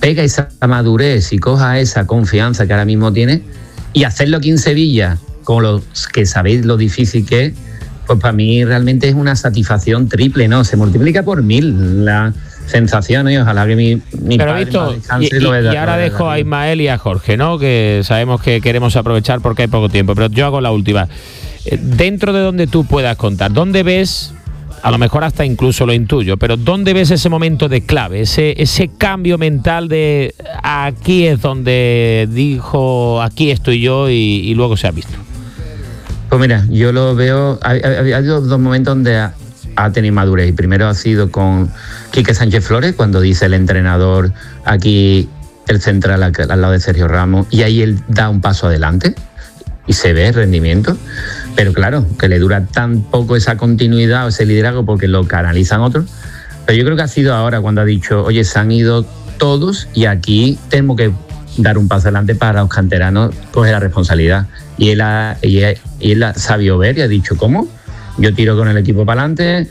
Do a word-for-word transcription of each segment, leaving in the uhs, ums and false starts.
pega esa madurez y coja esa confianza que ahora mismo tiene y hacerlo aquí en Sevilla, con los que sabéis lo difícil que es, pues para mí realmente es una satisfacción triple, ¿no? Se multiplica por mil la sensación, y ojalá que mi, mi Pero padre visto, descanse y, y, lo vea, y ahora lo dejo vea. a Ismael y a Jorge, ¿no? Que sabemos que queremos aprovechar porque hay poco tiempo, pero yo hago la última. Eh, dentro de donde tú puedas contar, ¿dónde ves, a lo mejor hasta incluso lo intuyo, pero dónde ves ese momento de clave, ese, ese cambio mental de aquí es donde dijo, aquí estoy yo, y, y luego se ha visto? Pues mira, yo lo veo, ha, ha, ha habido dos momentos donde ha, ha tenido madurez. Y primero ha sido con Quique Sánchez Flores, cuando dice el entrenador aquí el central al, al lado de Sergio Ramos, y ahí él da un paso adelante y se ve el rendimiento. Pero claro, que le dura tan poco esa continuidad o ese liderazgo porque lo canalizan otros. Pero yo creo que ha sido ahora cuando ha dicho, oye, se han ido todos y aquí tenemos que dar un paso adelante para los canteranos coger la responsabilidad. Y él ha, y él, y él ha sabido ver y ha dicho, ¿cómo? Yo tiro con el equipo para adelante,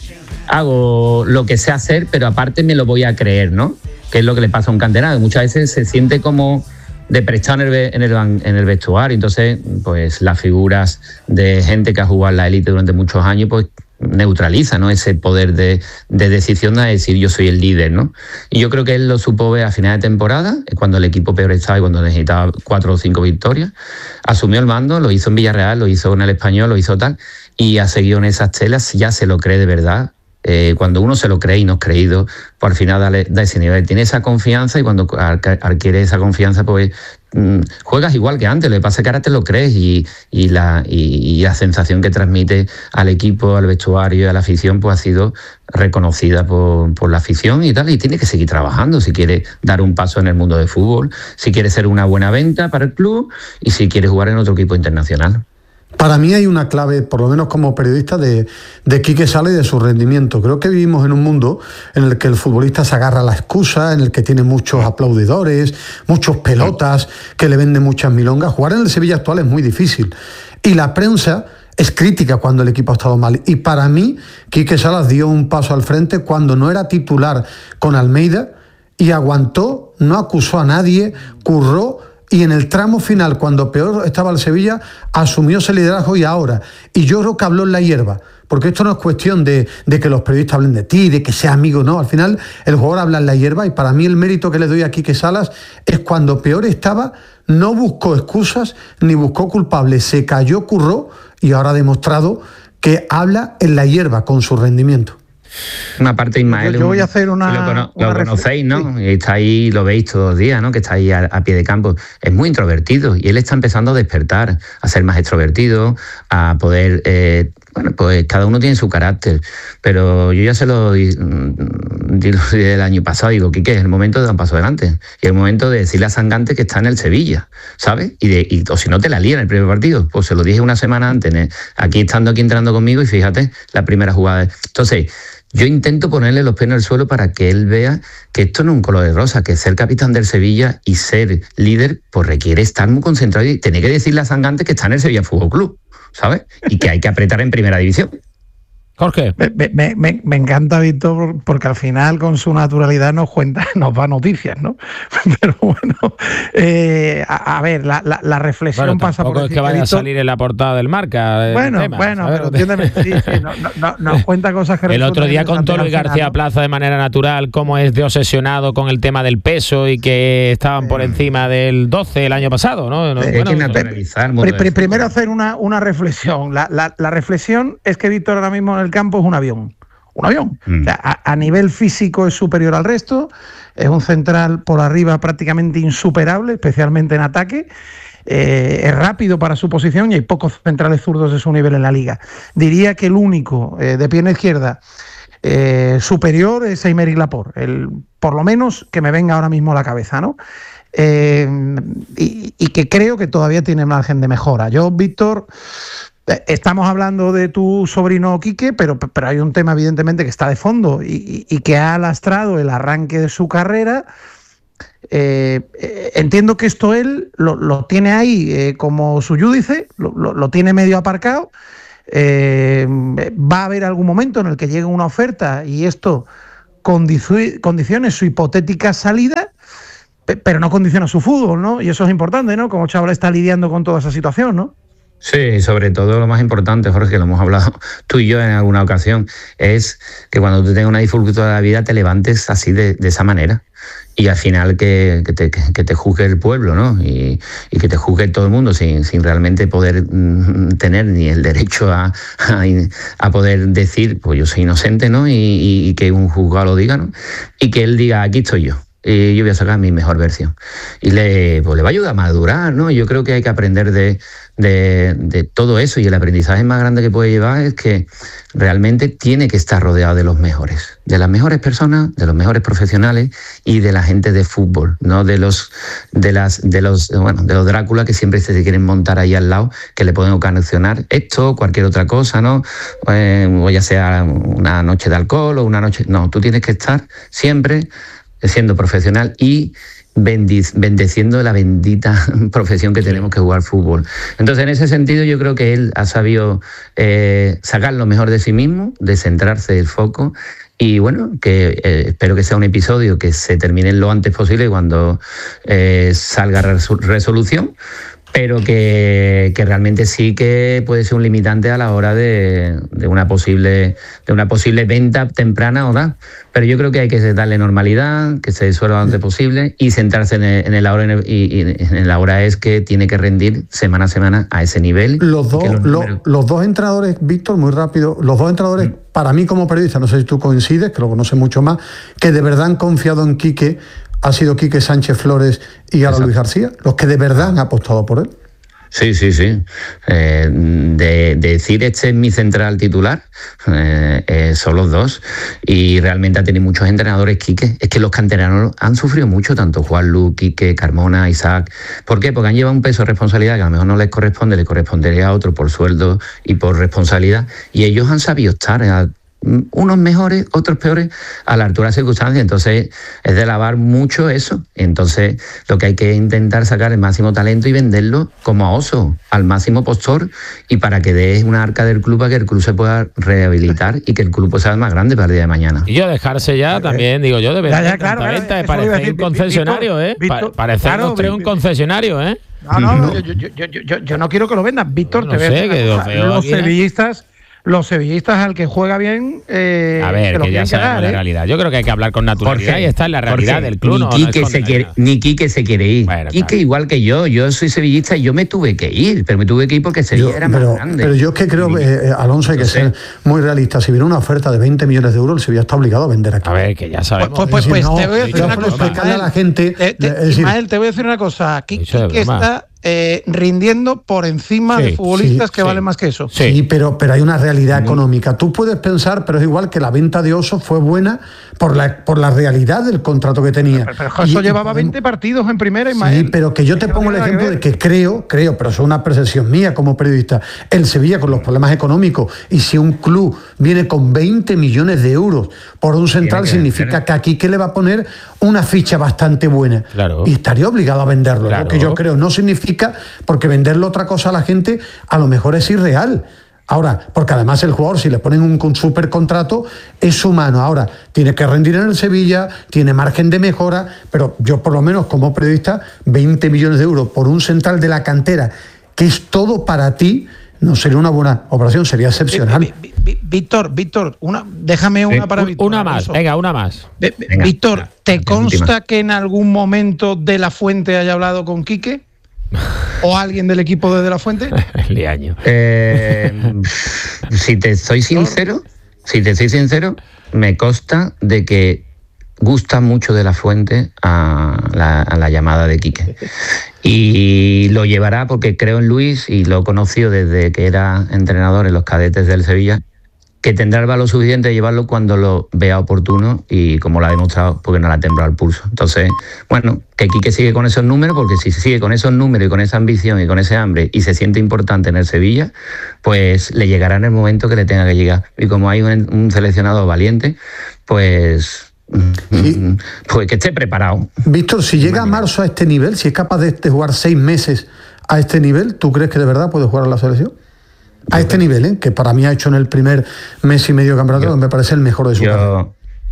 hago lo que sé hacer, pero aparte me lo voy a creer, ¿no? Que es lo que le pasa a un canterano. Muchas veces se siente como de prestado en el, en el, en el vestuario. Entonces, pues las figuras de gente que ha jugado en la élite durante muchos años, pues neutraliza, ¿no? Ese poder de, de decisión de decir yo soy el líder, ¿no? Y yo creo que él lo supo ver a final de temporada, cuando el equipo peor estaba y cuando necesitaba cuatro o cinco victorias, asumió el mando, lo hizo en Villarreal, lo hizo en el Español, lo hizo tal, y ha seguido en esas telas, ya se lo cree de verdad. Eh, cuando uno se lo cree y no es creído, pues al final da, da ese nivel, tiene esa confianza, y cuando adquiere esa confianza, pues mmm, juegas igual que antes. Lo que pasa es que ahora te lo crees, y, y, la, y, y la sensación que transmite al equipo, al vestuario y a la afición, pues ha sido reconocida por, por la afición y tal, y tiene que seguir trabajando si quiere dar un paso en el mundo del fútbol, si quiere ser una buena venta para el club y si quiere jugar en otro equipo internacional. Para mí hay una clave, por lo menos como periodista, de, de Quique Sala y de su rendimiento. Creo que vivimos en un mundo en el que el futbolista se agarra a la excusa, en el que tiene muchos aplaudidores, muchos pelotas, que le venden muchas milongas. Jugar en el Sevilla actual es muy difícil. Y la prensa es crítica cuando el equipo ha estado mal. Y para mí, Quique Salas dio un paso al frente cuando no era titular con Almeida y aguantó, no acusó a nadie, curró. Y en el tramo final, cuando peor estaba el Sevilla, asumió ese liderazgo y ahora. Y yo creo que habló en la hierba, porque esto no es cuestión de, de que los periodistas hablen de ti, de que sea amigo, no. Al final, el jugador habla en la hierba, y para mí el mérito que le doy a Quique Salas es cuando peor estaba, no buscó excusas ni buscó culpables, se cayó, curró, y ahora ha demostrado que habla en la hierba con su rendimiento. Una parte, Ismael, yo, yo voy a hacer una, lo, cono, una lo conocéis, ¿no? Sí. Y está ahí, lo veis todos los días, ¿no? Que está ahí a, a pie de campo. Es muy introvertido y él está empezando a despertar, a ser más extrovertido, a poder... Eh, bueno, pues cada uno tiene su carácter, pero yo ya se lo di, di el año pasado, digo, Quique, es el momento de dar un paso adelante, y es el momento de decirle a Sangante que está en el Sevilla, ¿sabes? Y, de, y o si no te la lía en el primer partido, pues se lo dije una semana antes, ¿eh? Aquí estando aquí entrando conmigo, y fíjate, la primera jugada. Entonces, yo intento ponerle los pies en el suelo para que él vea que esto no es un color de rosa, que ser capitán del Sevilla y ser líder, pues requiere estar muy concentrado y tener que decirle a Sangante que está en el Sevilla Fútbol Club, ¿sabes? Y que hay que apretar en primera división. Jorge. Me, me, me, me encanta, Víctor, porque al final con su naturalidad nos cuenta, nos da noticias, ¿no? Pero bueno, eh, a, a ver, la, la, la reflexión bueno, pasa por es que vaya Víctor, a salir en la portada del Marca. Bueno, tema, bueno, pero entiéndeme, sí, sí, no, no, nos cuenta cosas que... El otro día contó Luis García Plaza de manera natural cómo es de obsesionado con el tema del peso y que estaban por encima del doce el año pasado, ¿no? no hay bueno, que naturalizar. Pr pr primero hacer una, una reflexión. La, la, la reflexión es que Víctor ahora mismo en el campo es un avión. Un avión. Mm. O sea, a, a nivel físico es superior al resto, es un central por arriba prácticamente insuperable, especialmente en ataque. Eh, es rápido para su posición y hay pocos centrales zurdos de su nivel en la liga. Diría que el único eh, de pierna izquierda eh, superior es Aymeric Laporte, el, por lo menos que me venga ahora mismo a la cabeza, ¿no? Eh, y, y que creo que todavía tiene margen de mejora. Yo, Víctor... Estamos hablando de tu sobrino Quique, pero, pero hay un tema evidentemente que está de fondo y, y, y que ha lastrado el arranque de su carrera. Eh, eh, entiendo que esto él lo, lo tiene ahí eh, como su yúdice, lo, lo, lo tiene medio aparcado. Eh, va a haber algún momento en el que llegue una oferta y esto condici condicione su hipotética salida. pero no condiciona su fútbol, ¿no? Y eso es importante, ¿no? Como Chaval está lidiando con toda esa situación, ¿no? Sí, sobre todo lo más importante, Jorge, que lo hemos hablado tú y yo en alguna ocasión, es que cuando tú tengas una dificultad de la vida te levantes así de, de esa manera. Y al final que, que, te, que te juzgue el pueblo, ¿no? Y, y que te juzgue todo el mundo sin, sin realmente poder mm, tener ni el derecho a, a, a poder decir, pues yo soy inocente, ¿no? Y, y, y que un juzgado lo diga, ¿no? Y que él diga, aquí estoy yo. Y yo voy a sacar mi mejor versión. Y le, pues le va a ayudar a madurar, ¿no? Yo creo que hay que aprender de, de, de todo eso, y el aprendizaje más grande que puede llevar es que realmente tiene que estar rodeado de los mejores, de las mejores personas, de los mejores profesionales y de la gente de fútbol, no de los de las de los bueno de los Drácula que siempre se quieren montar ahí al lado, que le pueden ocasionar esto, cualquier otra cosa, ¿no? Eh, o ya sea una noche de alcohol o una noche. No, tú tienes que estar siempre siendo profesional y bendeciendo la bendita profesión que tenemos, que jugar fútbol. Entonces, en ese sentido, yo creo que él ha sabido eh, sacar lo mejor de sí mismo, descentrarse del foco, y bueno, que eh, espero que sea un episodio que se termine lo antes posible cuando eh, salga resol- resolución, pero que, que realmente sí que puede ser un limitante a la hora de, de una posible de una posible venta temprana o no. Pero yo creo que hay que darle normalidad, que se disuelva lo antes posible y centrarse en el, en el ahora, en el, y, y en el ahora es que tiene que rendir semana a semana a ese nivel. Los dos, los, números... los dos entrenadores, Víctor, muy rápido, los dos entrenadores, mm. para mí como periodista, no sé si tú coincides, que lo conoces mucho más, que de verdad han confiado en Quique, ha sido Quique Sánchez Flores y ahora Luis García, los que de verdad han apostado por él. Sí, sí, sí. Eh, de, de decir este es mi central titular, eh, eh, son los dos. Y realmente ha tenido muchos entrenadores, Quique. Es que los canteranos han sufrido mucho, tanto Juanlu, Quique, Carmona, Isaac. ¿Por qué? Porque han llevado un peso de responsabilidad que a lo mejor no les corresponde, le correspondería a otro por sueldo y por responsabilidad. Y ellos han sabido estar a, unos mejores, otros peores, a la altura de las circunstancias. Entonces es de lavar mucho eso. Entonces lo que hay que intentar sacar el máximo talento y venderlo como a oso, al máximo postor, y para que dé una arca del club, para que el club se pueda rehabilitar y que el club sea más grande para el día de mañana. Y yo dejarse ya también, digo yo, de vender ya, ya, claro, tanta venta, de parecer un concesionario, ¿eh? Pa- parecernos tres un concesionario, ¿eh? No, no, no, yo, yo, yo, yo, yo no quiero que lo vendas, Víctor, no, te no sé, que los, los sevillistas. Los sevillistas, al que juega bien, eh, a ver, que, que ya sabemos la ¿eh? realidad. Yo creo que hay que hablar con naturalidad. Jorge, y esta es la realidad Jorge, del club. Ni, no, Quique no se quiere, ni Quique se quiere ir. Bueno, Quique claro. Igual que yo. Yo soy sevillista y yo me tuve que ir, pero me tuve que ir porque Sevilla yo, era pero, más grande. Pero yo es que creo, eh, Alonso, hay no que sé. ser muy realista. Si viene una oferta de veinte millones de euros, el Sevilla está obligado a vender aquí. A ver, que ya sabemos. Pues, pues, pues, pues no, te voy a decir una cosa. Ismael, a la gente, te, te, es decir, Ismael, te voy a decir una cosa. Quique está... Eh, rindiendo por encima sí, de futbolistas sí, que sí. valen más que eso. Sí, sí pero, pero hay una realidad mm. económica. Tú puedes pensar, pero es igual que la venta de Oso fue buena por la, por la realidad del contrato que tenía. Pero, pero eso y, llevaba y, veinte partidos en primera, Ismael. Sí, pero que yo te pongo el ejemplo de que creo, creo, pero eso es una percepción mía como periodista, el Sevilla con los problemas económicos, y si un club viene con veinte millones de euros por un central, significa que aquí que le va a poner una ficha bastante buena. Claro. Y estaría obligado a venderlo. Claro. Lo que yo creo no significa, porque venderle otra cosa a la gente a lo mejor es irreal. Ahora, porque además el jugador, si le ponen un super contrato, es humano. Ahora, tiene que rendir en el Sevilla, tiene margen de mejora, pero yo por lo menos como periodista, veinte millones de euros por un central de la cantera, que es todo para ti, no sería una buena operación, sería excepcional. Víctor, Víctor, una, déjame una para Víctor. Una más, venga, una más. Venga, Víctor, ¿te consta que en algún momento De La Fuente haya hablado con Quique? ¿O alguien del equipo de De La Fuente? Liaño. Eh, si te soy sincero, si te soy sincero, me consta de que gusta mucho De La Fuente a la, a la llamada de Quique. Y lo llevará porque creo en Luis y lo he conocido desde que era entrenador en los cadetes del Sevilla, que tendrá el valor suficiente de llevarlo cuando lo vea oportuno y como lo ha demostrado, porque no le ha temblado el pulso. Entonces, bueno, que Quique sigue con esos números, porque si sigue con esos números y con esa ambición y con ese hambre y se siente importante en el Sevilla, pues le llegará en el momento que le tenga que llegar. Y como hay un, un seleccionado valiente, pues... Sí. Pues que esté preparado. Víctor, si llega a marzo a este nivel, si es capaz de, de jugar seis meses a este nivel, ¿tú crees que de verdad puede jugar a la selección? A este nivel, ¿eh? Que para mí ha hecho en el primer mes y medio de campeonato, yo, me parece el mejor de su yo, carrera.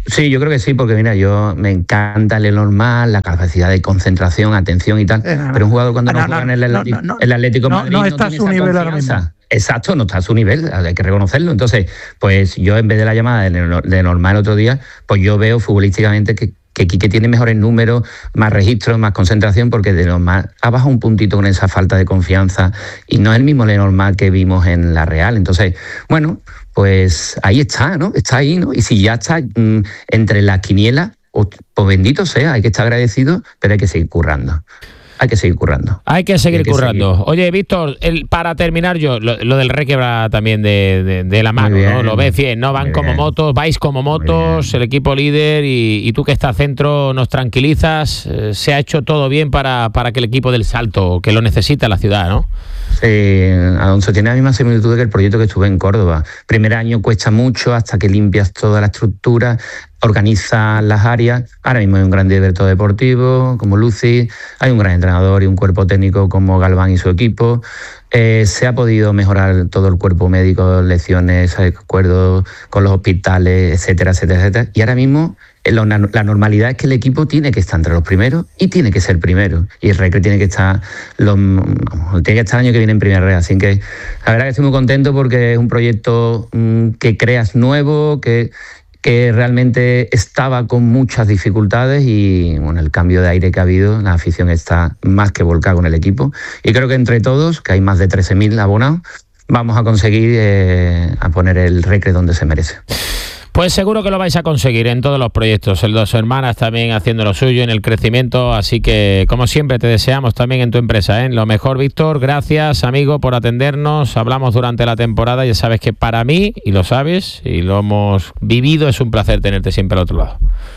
Sí, yo creo que sí, porque mira, yo me encanta el normal, la capacidad de concentración, atención y tal, eh, no, pero un jugador cuando no, no, no juega en el Atlético, no, no, el Atlético no, Madrid no, no está tiene a su esa nivel confianza. ahora mismo. Exacto, no está a su nivel, hay que reconocerlo. Entonces, pues yo en vez de la llamada de, de normal el otro día, pues yo veo futbolísticamente que que Quique tiene mejores números, más registros, más concentración, porque de normal ha bajado un puntito con esa falta de confianza y no es el mismo Lenormand que vimos en la Real. Entonces, bueno, pues ahí está, ¿no? Está ahí, ¿no? Y si ya está mmm, entre las quinielas, pues bendito sea, hay que estar agradecido, pero hay que seguir currando. Hay que seguir currando. Hay que seguir hay que currando. Seguir. Oye, Víctor, el, para terminar yo, lo, lo del requebra también de, de, de la mano, bien, ¿no? Lo ves bien, ¿no? Van como bien. motos, vais como motos, el equipo líder y, y tú que estás centro nos tranquilizas. Eh, se ha hecho todo bien para, para que el equipo del Salto, que lo necesita la ciudad, ¿no? Sí, Alonso, tiene la misma similitud que el proyecto que estuve en Córdoba. Primer año cuesta mucho hasta que limpias toda la estructura, organizas las áreas. Ahora mismo hay un gran director deportivo como Lucy, hay un gran entrenador y un cuerpo técnico como Galván y su equipo. Eh, se ha podido mejorar todo el cuerpo médico, lecciones, acuerdos con los hospitales, etcétera, etcétera, etcétera. Y ahora mismo la, la normalidad es que el equipo tiene que estar entre los primeros y tiene que ser primero. Y el Recre tiene que estar los, tiene que estar el año que viene en primera red. Así que la verdad que estoy muy contento porque es un proyecto mmm, que creas nuevo, que que realmente estaba con muchas dificultades y bueno, el cambio de aire que ha habido, la afición está más que volcada con el equipo y creo que entre todos, que hay más de trece mil abonados, vamos a conseguir eh, a poner el Recre donde se merece. Pues seguro que lo vais a conseguir en todos los proyectos, el Dos Hermanas también haciendo lo suyo en el crecimiento, así que como siempre te deseamos también en tu empresa, ¿eh? Lo mejor, Víctor, gracias amigo por atendernos, hablamos durante la temporada, ya sabes que para mí, y lo sabes, y lo hemos vivido, es un placer tenerte siempre al otro lado.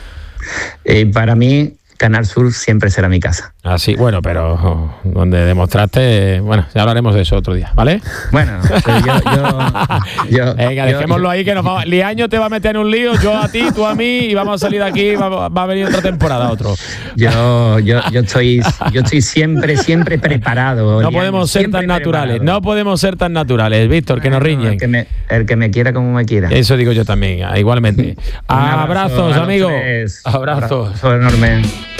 Eh, para mí, Canal Sur siempre será mi casa. Así, bueno, pero oh, donde demostraste, bueno, ya hablaremos de eso otro día, ¿vale? Bueno, yo, yo, yo venga, yo, dejémoslo yo, ahí que nos vamos. Liaño te va a meter en un lío, yo a ti, tú a mí, y vamos a salir de aquí, va, va a venir otra temporada, otro. Yo, yo, yo estoy, yo estoy siempre, siempre preparado. No podemos ser tan naturales, preparado. no podemos ser tan naturales, Víctor, que nos riñen. El que, me, el que me quiera como me quiera. Eso digo yo también, igualmente. abrazo, Abrazos, amigo. Abrazos. Abrazos. Abrazo enorme.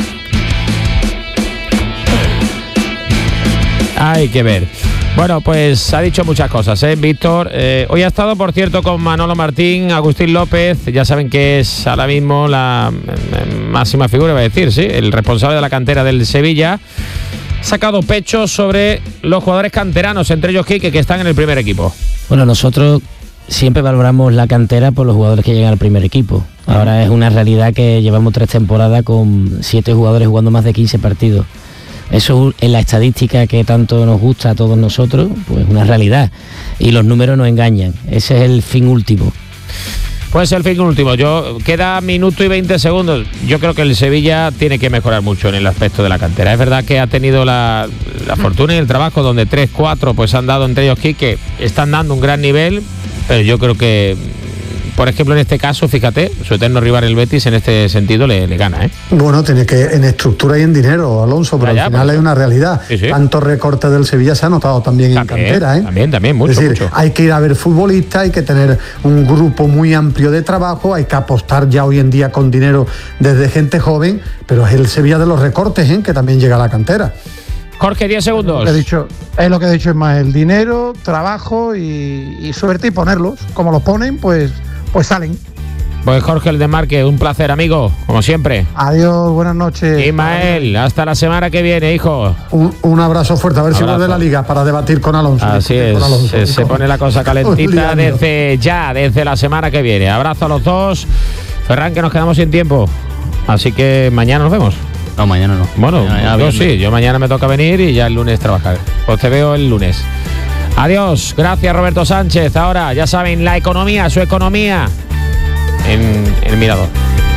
Hay que ver. Bueno, pues ha dicho muchas cosas, ¿eh, Víctor? Eh, hoy ha estado, por cierto, con Manolo Martín, Agustín López, ya saben que es ahora mismo la máxima figura, voy a decir, sí, el responsable de la cantera del Sevilla. Ha sacado pecho sobre los jugadores canteranos, entre ellos Quique, que están en el primer equipo. Bueno, nosotros siempre valoramos la cantera por los jugadores que llegan al primer equipo. Ahora es una realidad que llevamos tres temporadas con siete jugadores jugando más de quince partidos. Eso en la estadística que tanto nos gusta a todos nosotros, pues es una realidad. Y los números nos engañan. Ese es el fin último. Pues el fin último. Yo queda minuto y veinte segundos. Yo creo que el Sevilla tiene que mejorar mucho en el aspecto de la cantera. Es verdad que ha tenido la, la fortuna y el trabajo donde tres, cuatro pues han dado, entre ellos Quique, están dando un gran nivel, pero yo creo que, por ejemplo, en este caso, fíjate, su eterno rival el Betis en este sentido le, le gana, ¿eh? Bueno, tiene que en estructura y en dinero, Alonso, pero Allá, al final pues, hay una realidad. Sí, sí. Tantos recortes del Sevilla se ha notado también, también en cantera, ¿eh? También, también, mucho, Es decir, mucho. hay que ir a ver futbolistas, hay que tener un grupo muy amplio de trabajo, hay que apostar ya hoy en día con dinero desde gente joven, pero es el Sevilla de los recortes, ¿eh? Que también llega a la cantera. Jorge, diez segundos. Es lo que he dicho, es lo que he dicho, es más el dinero, trabajo y, y suerte y ponerlos. Como los ponen, pues, pues salen. Pues Jorge el Desmarque, un placer, amigo, como siempre. Adiós, buenas noches. Ismael, hasta la semana que viene, hijo. Un, un abrazo fuerte, a ver abrazo. si vuelve la Liga para debatir con Alonso. Así es, Alonso, se, se pone la cosa calentita desde ya, desde la semana que viene. Abrazo a los dos. Ferran, que nos quedamos sin tiempo, así que mañana nos vemos. No, mañana no. Bueno, mañana, yo sí, yo mañana me toca venir y ya el lunes trabajar. Pues te veo el lunes. Adiós, gracias Roberto Sánchez. Ahora, ya saben, la economía, su economía en el Mirador.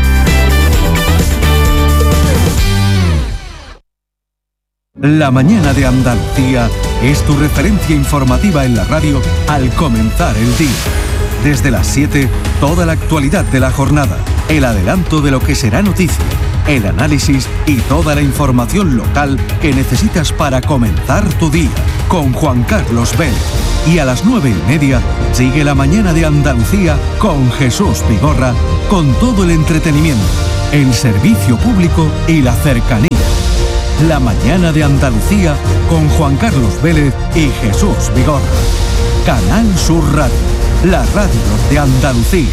La mañana de Andalucía es tu referencia informativa en la radio al comenzar el día. Desde las siete, toda la actualidad de la jornada, el adelanto de lo que será noticia, el análisis y toda la información local que necesitas para comenzar tu día. Con Juan Carlos Vélez. Y a las nueve y media sigue La Mañana de Andalucía con Jesús Vigorra, con todo el entretenimiento, el servicio público y la cercanía. La Mañana de Andalucía con Juan Carlos Vélez y Jesús Vigorra. Canal Sur Radio, la radio de Andalucía.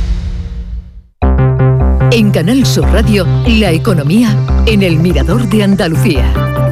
En Canal Sur Radio, la economía en el Mirador de Andalucía.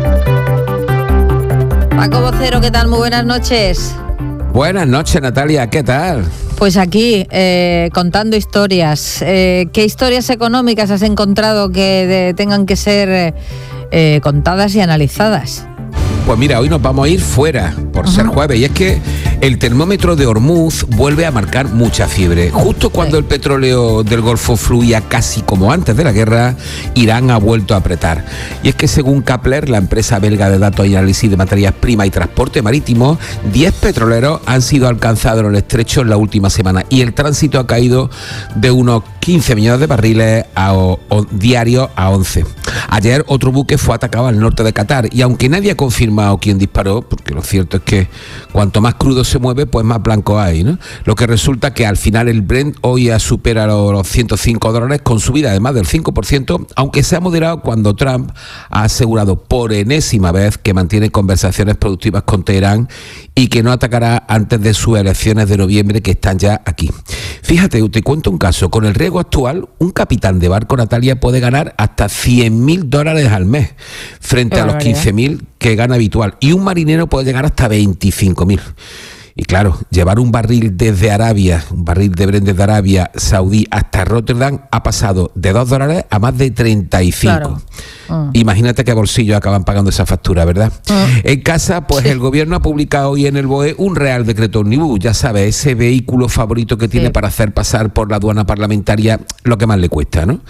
Paco Vocero, ¿qué tal? Muy buenas noches. Buenas noches, Natalia, ¿qué tal? Pues aquí, eh, contando historias. Eh, ¿Qué historias económicas has encontrado que de, tengan que ser eh, contadas y analizadas? Pues mira, hoy nos vamos a ir fuera por uh-huh. ser jueves, y es que el termómetro de Hormuz vuelve a marcar mucha fiebre. Justo cuando sí. el petróleo del Golfo fluía casi como antes de la guerra, Irán ha vuelto a apretar. Y es que según Kpler, la empresa belga de datos y análisis de materias primas y transporte marítimo, diez petroleros han sido alcanzados en el estrecho en la última semana, y el tránsito ha caído de unos quince millones de barriles a, o, o, diarios a once. Ayer otro buque fue atacado al norte de Qatar, y aunque nadie ha confirmado quién disparó, porque lo cierto es que cuanto más crudo se mueve, pues más blanco hay, ¿no? Lo que resulta que al final el Brent hoy ya supera los ciento cinco dólares con subida de más del cinco por ciento, aunque se ha moderado cuando Trump ha asegurado por enésima vez que mantiene conversaciones productivas con Teherán y que no atacará antes de sus elecciones de noviembre, que están ya aquí. Fíjate, te cuento un caso. Con el riesgo actual, un capitán de barco, Natalia, puede ganar hasta cien mil dólares al mes, frente a los quince mil que gana habitual, y un marinero puede llegar hasta veinticinco mil. Y claro, llevar un barril desde Arabia, un barril de Brent desde Arabia Saudí hasta Rotterdam ha pasado de dos dólares a más de treinta y cinco. Claro. Uh. Imagínate qué bolsillos acaban pagando esa factura, ¿verdad? Uh. En casa, pues sí. el gobierno ha publicado hoy en el B O E un Real Decreto Omnibus, ya sabes, ese vehículo favorito que tiene sí. para hacer pasar por la aduana parlamentaria lo que más le cuesta, ¿no?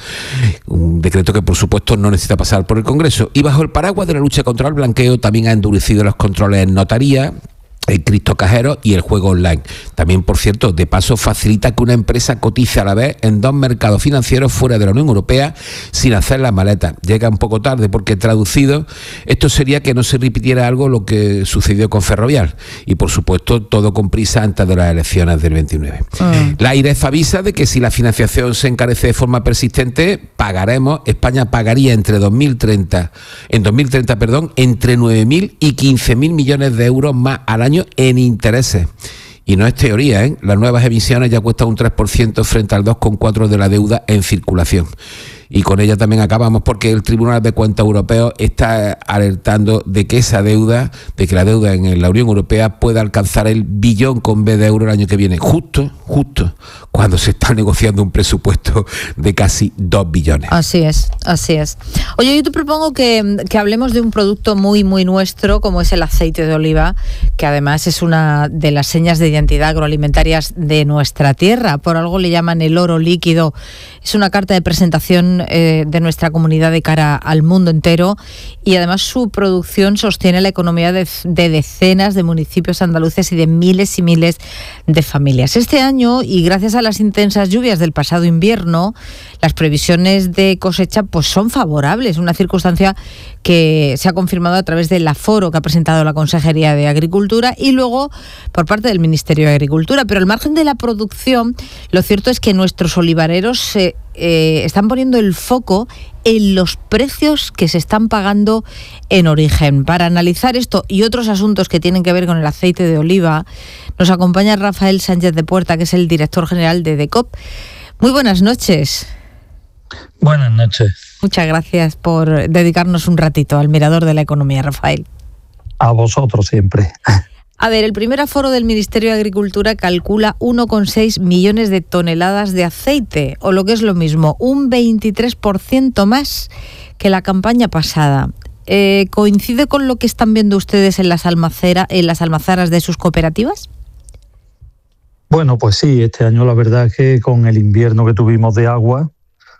Un decreto que, por supuesto, no necesita pasar por el Congreso. Y bajo el paraguas de la lucha contra el blanqueo, también ha endurecido los controles en notaría, el criptocajero y el juego online. También, por cierto, de paso facilita que una empresa cotice a la vez en dos mercados financieros fuera de la Unión Europea sin hacer las maletas. Llega un poco tarde porque, traducido, esto sería que no se repitiera algo lo que sucedió con Ferrovial. Y, por supuesto, todo con prisa antes de las elecciones del veintinueve. Mm. La AIREF avisa de que si la financiación se encarece de forma persistente, pagaremos, España pagaría entre dos mil treinta, en dos mil treinta, perdón, entre nueve mil y quince mil millones de euros más al año en intereses. Y no es teoría, ¿eh? Las nuevas emisiones ya cuestan un tres por ciento frente al dos coma cuatro por ciento de la deuda en circulación. Y con ella también acabamos, porque el Tribunal de Cuentas Europeo está alertando de que esa deuda, de que la deuda en la Unión Europea pueda alcanzar el billón con B de euro el año que viene, justo, justo cuando se está negociando un presupuesto de casi dos billones. Así es, así es. Oye, yo te propongo que, que hablemos de un producto muy, muy nuestro, como es el aceite de oliva, que además es una de las señas de identidad agroalimentarias de nuestra tierra. Por algo le llaman el oro líquido. Es una carta de presentación eh, de nuestra comunidad de cara al mundo entero, y además su producción sostiene la economía de, de decenas de municipios andaluces y de miles y miles de familias. Este año, y gracias a las intensas lluvias del pasado invierno, las previsiones de cosecha pues son favorables, una circunstancia que se ha confirmado a través del aforo que ha presentado la Consejería de Agricultura y luego por parte del Ministerio de Agricultura. Pero al margen de la producción, lo cierto es que nuestros olivareros se eh, están poniendo el foco en los precios que se están pagando en origen. Para analizar esto y otros asuntos que tienen que ver con el aceite de oliva, nos acompaña Rafael Sánchez de Puerta, que es el director general de DECOP. Muy buenas noches. Buenas noches. Muchas gracias por dedicarnos un ratito al Mirador de la Economía, Rafael. A vosotros siempre. A ver, el primer aforo del Ministerio de Agricultura calcula uno coma seis millones de toneladas de aceite, o lo que es lo mismo, un veintitrés por ciento más que la campaña pasada. Eh, ¿Coincide con lo que están viendo ustedes en las, almacera, en las almazaras de sus cooperativas? Bueno, pues sí, este año la verdad es que con el invierno que tuvimos de agua,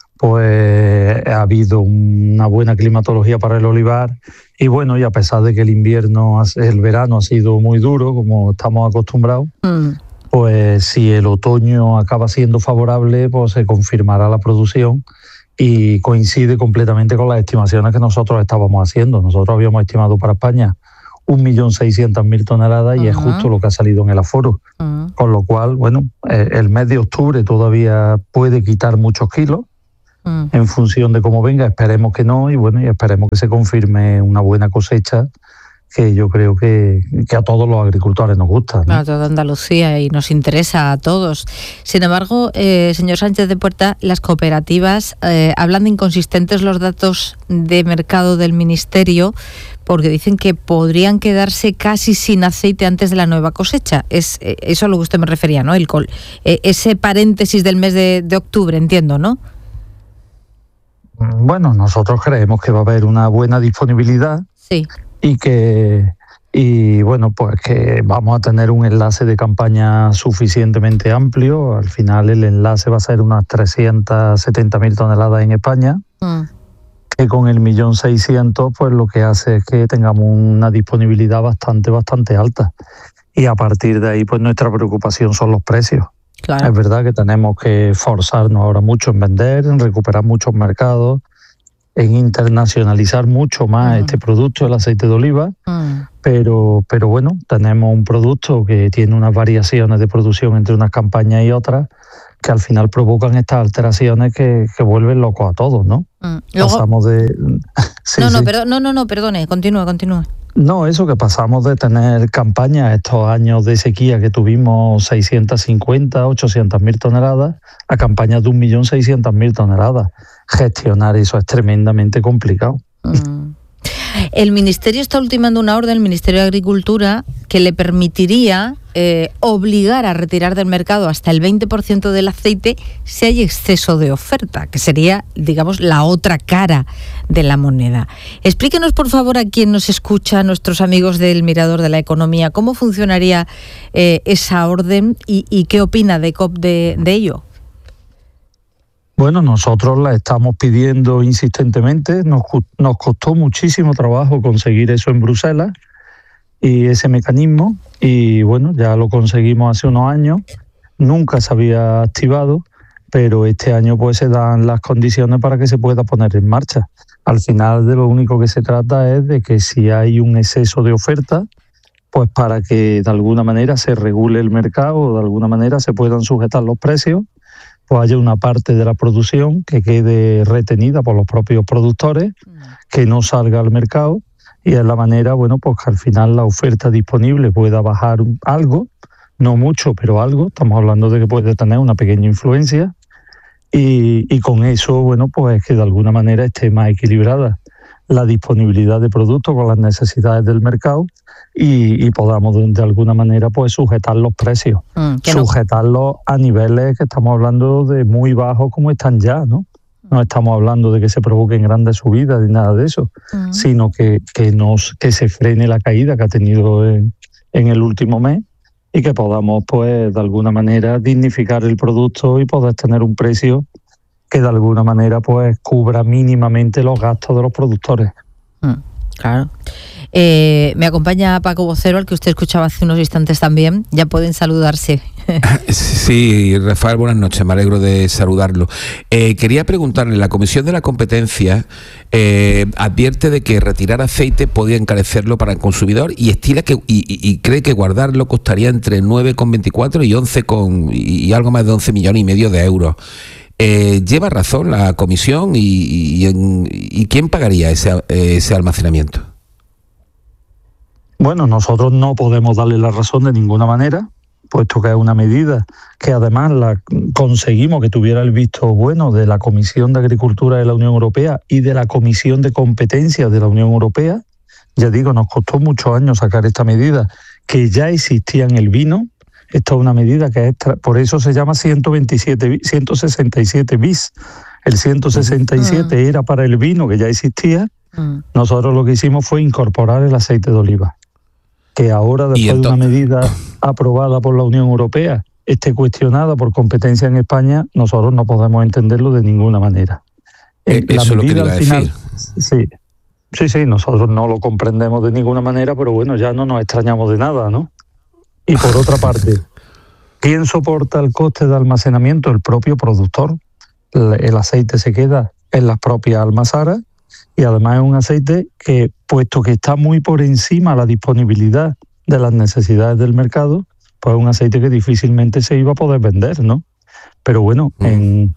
pues ha habido una buena climatología para el olivar, y bueno, y a pesar de que el invierno, el verano ha sido muy duro, como estamos acostumbrados, mm. pues si el otoño acaba siendo favorable, pues se confirmará la producción, y coincide completamente con las estimaciones que nosotros estábamos haciendo. Nosotros habíamos estimado para España un millón seiscientas mil toneladas y uh-huh. es justo lo que ha salido en el aforo. Uh-huh. Con lo cual, bueno, eh, el mes de octubre todavía puede quitar muchos kilos uh-huh. en función de cómo venga. Esperemos que no y bueno, y esperemos que se confirme una buena cosecha que yo creo que, que a todos los agricultores nos gusta, ¿no? A toda Andalucía y nos interesa a todos. Sin embargo, eh, señor Sánchez de Puerta, las cooperativas eh, hablan de inconsistentes los datos de mercado del Ministerio porque dicen que podrían quedarse casi sin aceite antes de la nueva cosecha. Es eh, eso a lo que usted me refería, ¿no? El col, eh, ese paréntesis del mes de, de octubre, entiendo, ¿no? Bueno, nosotros creemos que va a haber una buena disponibilidad. Sí. Y que y bueno pues que vamos a tener un enlace de campaña suficientemente amplio. Al final el enlace va a ser unas trescientas setenta mil toneladas en España, mm. que con el millón seiscientos pues lo que hace es que tengamos una disponibilidad bastante bastante alta y a partir de ahí pues nuestra preocupación son los precios. Claro. Es verdad que tenemos que forzarnos ahora mucho en vender, en recuperar muchos mercados, en internacionalizar mucho más mm. este producto, el aceite de oliva, mm. pero, pero bueno, tenemos un producto que tiene unas variaciones de producción entre unas campañas y otras que al final provocan estas alteraciones que, que vuelven locos a todos, ¿no? Mm. Luego... Pasamos de... sí, no, no, sí. perdón, no, no, no, perdone, continúe, continúe. No, eso que pasamos de tener campañas estos años de sequía que tuvimos seiscientas cincuenta, ochocientas mil toneladas, a campañas de un millón seiscientas mil toneladas. Gestionar eso es tremendamente complicado. Mm. El Ministerio está ultimando una orden, el Ministerio de Agricultura, que le permitiría eh, obligar a retirar del mercado hasta el veinte por ciento del aceite si hay exceso de oferta, que sería, digamos, la otra cara de la moneda. Explíquenos, por favor, a quien nos escucha, nuestros amigos del Mirador de la Economía, cómo funcionaría eh, esa orden y, y qué opina de C O P de, de ello. Bueno, nosotros la estamos pidiendo insistentemente, nos, nos costó muchísimo trabajo conseguir eso en Bruselas y ese mecanismo y bueno, ya lo conseguimos hace unos años, nunca se había activado, pero este año pues se dan las condiciones para que se pueda poner en marcha. Al final de lo único que se trata es de que si hay un exceso de oferta, pues para que de alguna manera se regule el mercado, de alguna manera se puedan sujetar los precios, pues haya una parte de la producción que quede retenida por los propios productores, que no salga al mercado, y es la manera, bueno, pues que al final la oferta disponible pueda bajar algo, no mucho, pero algo, estamos hablando de que puede tener una pequeña influencia, y, y con eso, bueno, pues que de alguna manera esté más equilibrada la disponibilidad de productos con las necesidades del mercado y, y podamos de, de alguna manera pues sujetar los precios, mm, sujetarlos no. a niveles que estamos hablando de muy bajos como están ya, ¿no? No estamos hablando de que se provoquen grandes subidas ni nada de eso, mm. sino que, que, nos, que se frene la caída que ha tenido en, en el último mes y que podamos pues de alguna manera dignificar el producto y poder tener un precio que de alguna manera pues cubra mínimamente los gastos de los productores. Mm, claro. Eh, me acompaña Paco Vocero, al que usted escuchaba hace unos instantes también. Ya pueden saludarse. Sí, Rafael, buenas noches, me alegro de saludarlo. Eh, quería preguntarle, la Comisión de la Competencia eh, advierte de que retirar aceite podría encarecerlo para el consumidor y estila que y, y cree que guardarlo costaría entre nueve coma veinticuatro y once con, y algo más de once millones y medio de euros. Eh, ¿Lleva razón la comisión y, y, y, y quién pagaría ese, ese almacenamiento? Bueno, nosotros no podemos darle la razón de ninguna manera, puesto que es una medida que además la conseguimos que tuviera el visto bueno de la Comisión de Agricultura de la Unión Europea y de la Comisión de Competencia de la Unión Europea. Ya digo, nos costó muchos años sacar esta medida que ya existía en el vino. Esta es una medida que es, por eso se llama ciento veintisiete, ciento sesenta y siete bis. El ciento sesenta y siete mm. era para el vino que ya existía. Mm. Nosotros lo que hicimos fue incorporar el aceite de oliva, que ahora después de una medida aprobada por la Unión Europea esté cuestionada por competencia en España, nosotros no podemos entenderlo de ninguna manera. Eh, la eso medida, es lo que al final, sí, sí, sí, nosotros no lo comprendemos de ninguna manera, pero bueno, ya no nos extrañamos de nada, ¿no? Y por otra parte, ¿quién soporta el coste de almacenamiento? El propio productor. El aceite se queda en las propias almazaras, y además es un aceite que, puesto que está muy por encima la disponibilidad de las necesidades del mercado, pues es un aceite que difícilmente se iba a poder vender, ¿no? Pero bueno, mm. en,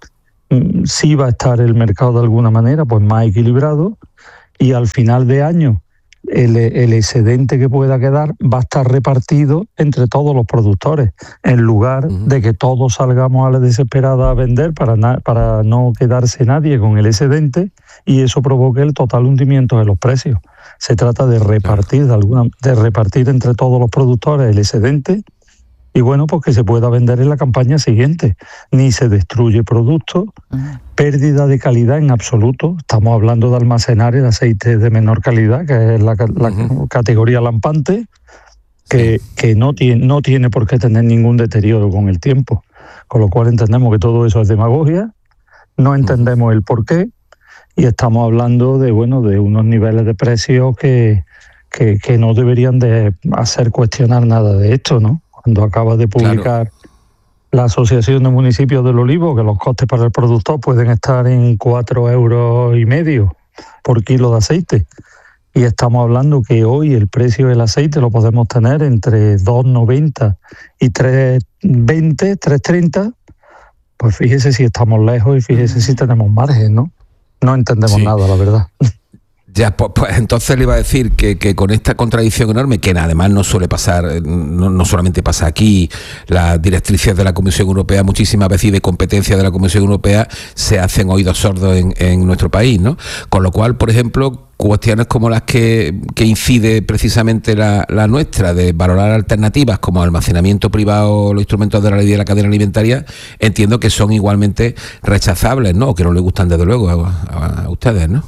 sí va a estar el mercado de alguna manera pues más equilibrado, y al final de año el, el excedente que pueda quedar va a estar repartido entre todos los productores, en lugar uh-huh. de que todos salgamos a la desesperada a vender para, na- para no quedarse nadie con el excedente y eso provoque el total hundimiento de los precios. Se trata de repartir, de, alguna, de repartir entre todos los productores el excedente y bueno, pues que se pueda vender en la campaña siguiente. Ni se destruye producto, uh-huh. pérdida de calidad en absoluto. Estamos hablando de almacenar el aceite de menor calidad, que es la, la uh-huh. categoría lampante, que, sí. que no, tiene, no tiene por qué tener ningún deterioro con el tiempo. Con lo cual entendemos que todo eso es demagogia, no entendemos uh-huh. el porqué y estamos hablando de, bueno, de unos niveles de precios que, que, que no deberían de hacer cuestionar nada de esto, ¿no? Cuando acaba de publicar claro. la Asociación de Municipios del Olivo, que los costes para el productor pueden estar en cuatro euros y medio por kilo de aceite. Y estamos hablando que hoy el precio del aceite lo podemos tener entre dos noventa y tres veinte, tres treinta. Pues fíjese si estamos lejos y fíjese si tenemos margen, ¿no? No entendemos sí. nada, la verdad. Ya, pues, pues entonces le iba a decir que, que con esta contradicción enorme, que además no suele pasar, no, no solamente pasa aquí, las directrices de la Comisión Europea muchísimas veces y de competencia de la Comisión Europea se hacen oídos sordos en, en nuestro país, ¿no? Con lo cual, por ejemplo, cuestiones como las que, que incide precisamente la, la nuestra, de valorar alternativas como almacenamiento privado, los instrumentos de la ley de la cadena alimentaria, entiendo que son igualmente rechazables, ¿no? O que no le gustan desde luego a, a, a ustedes, ¿no?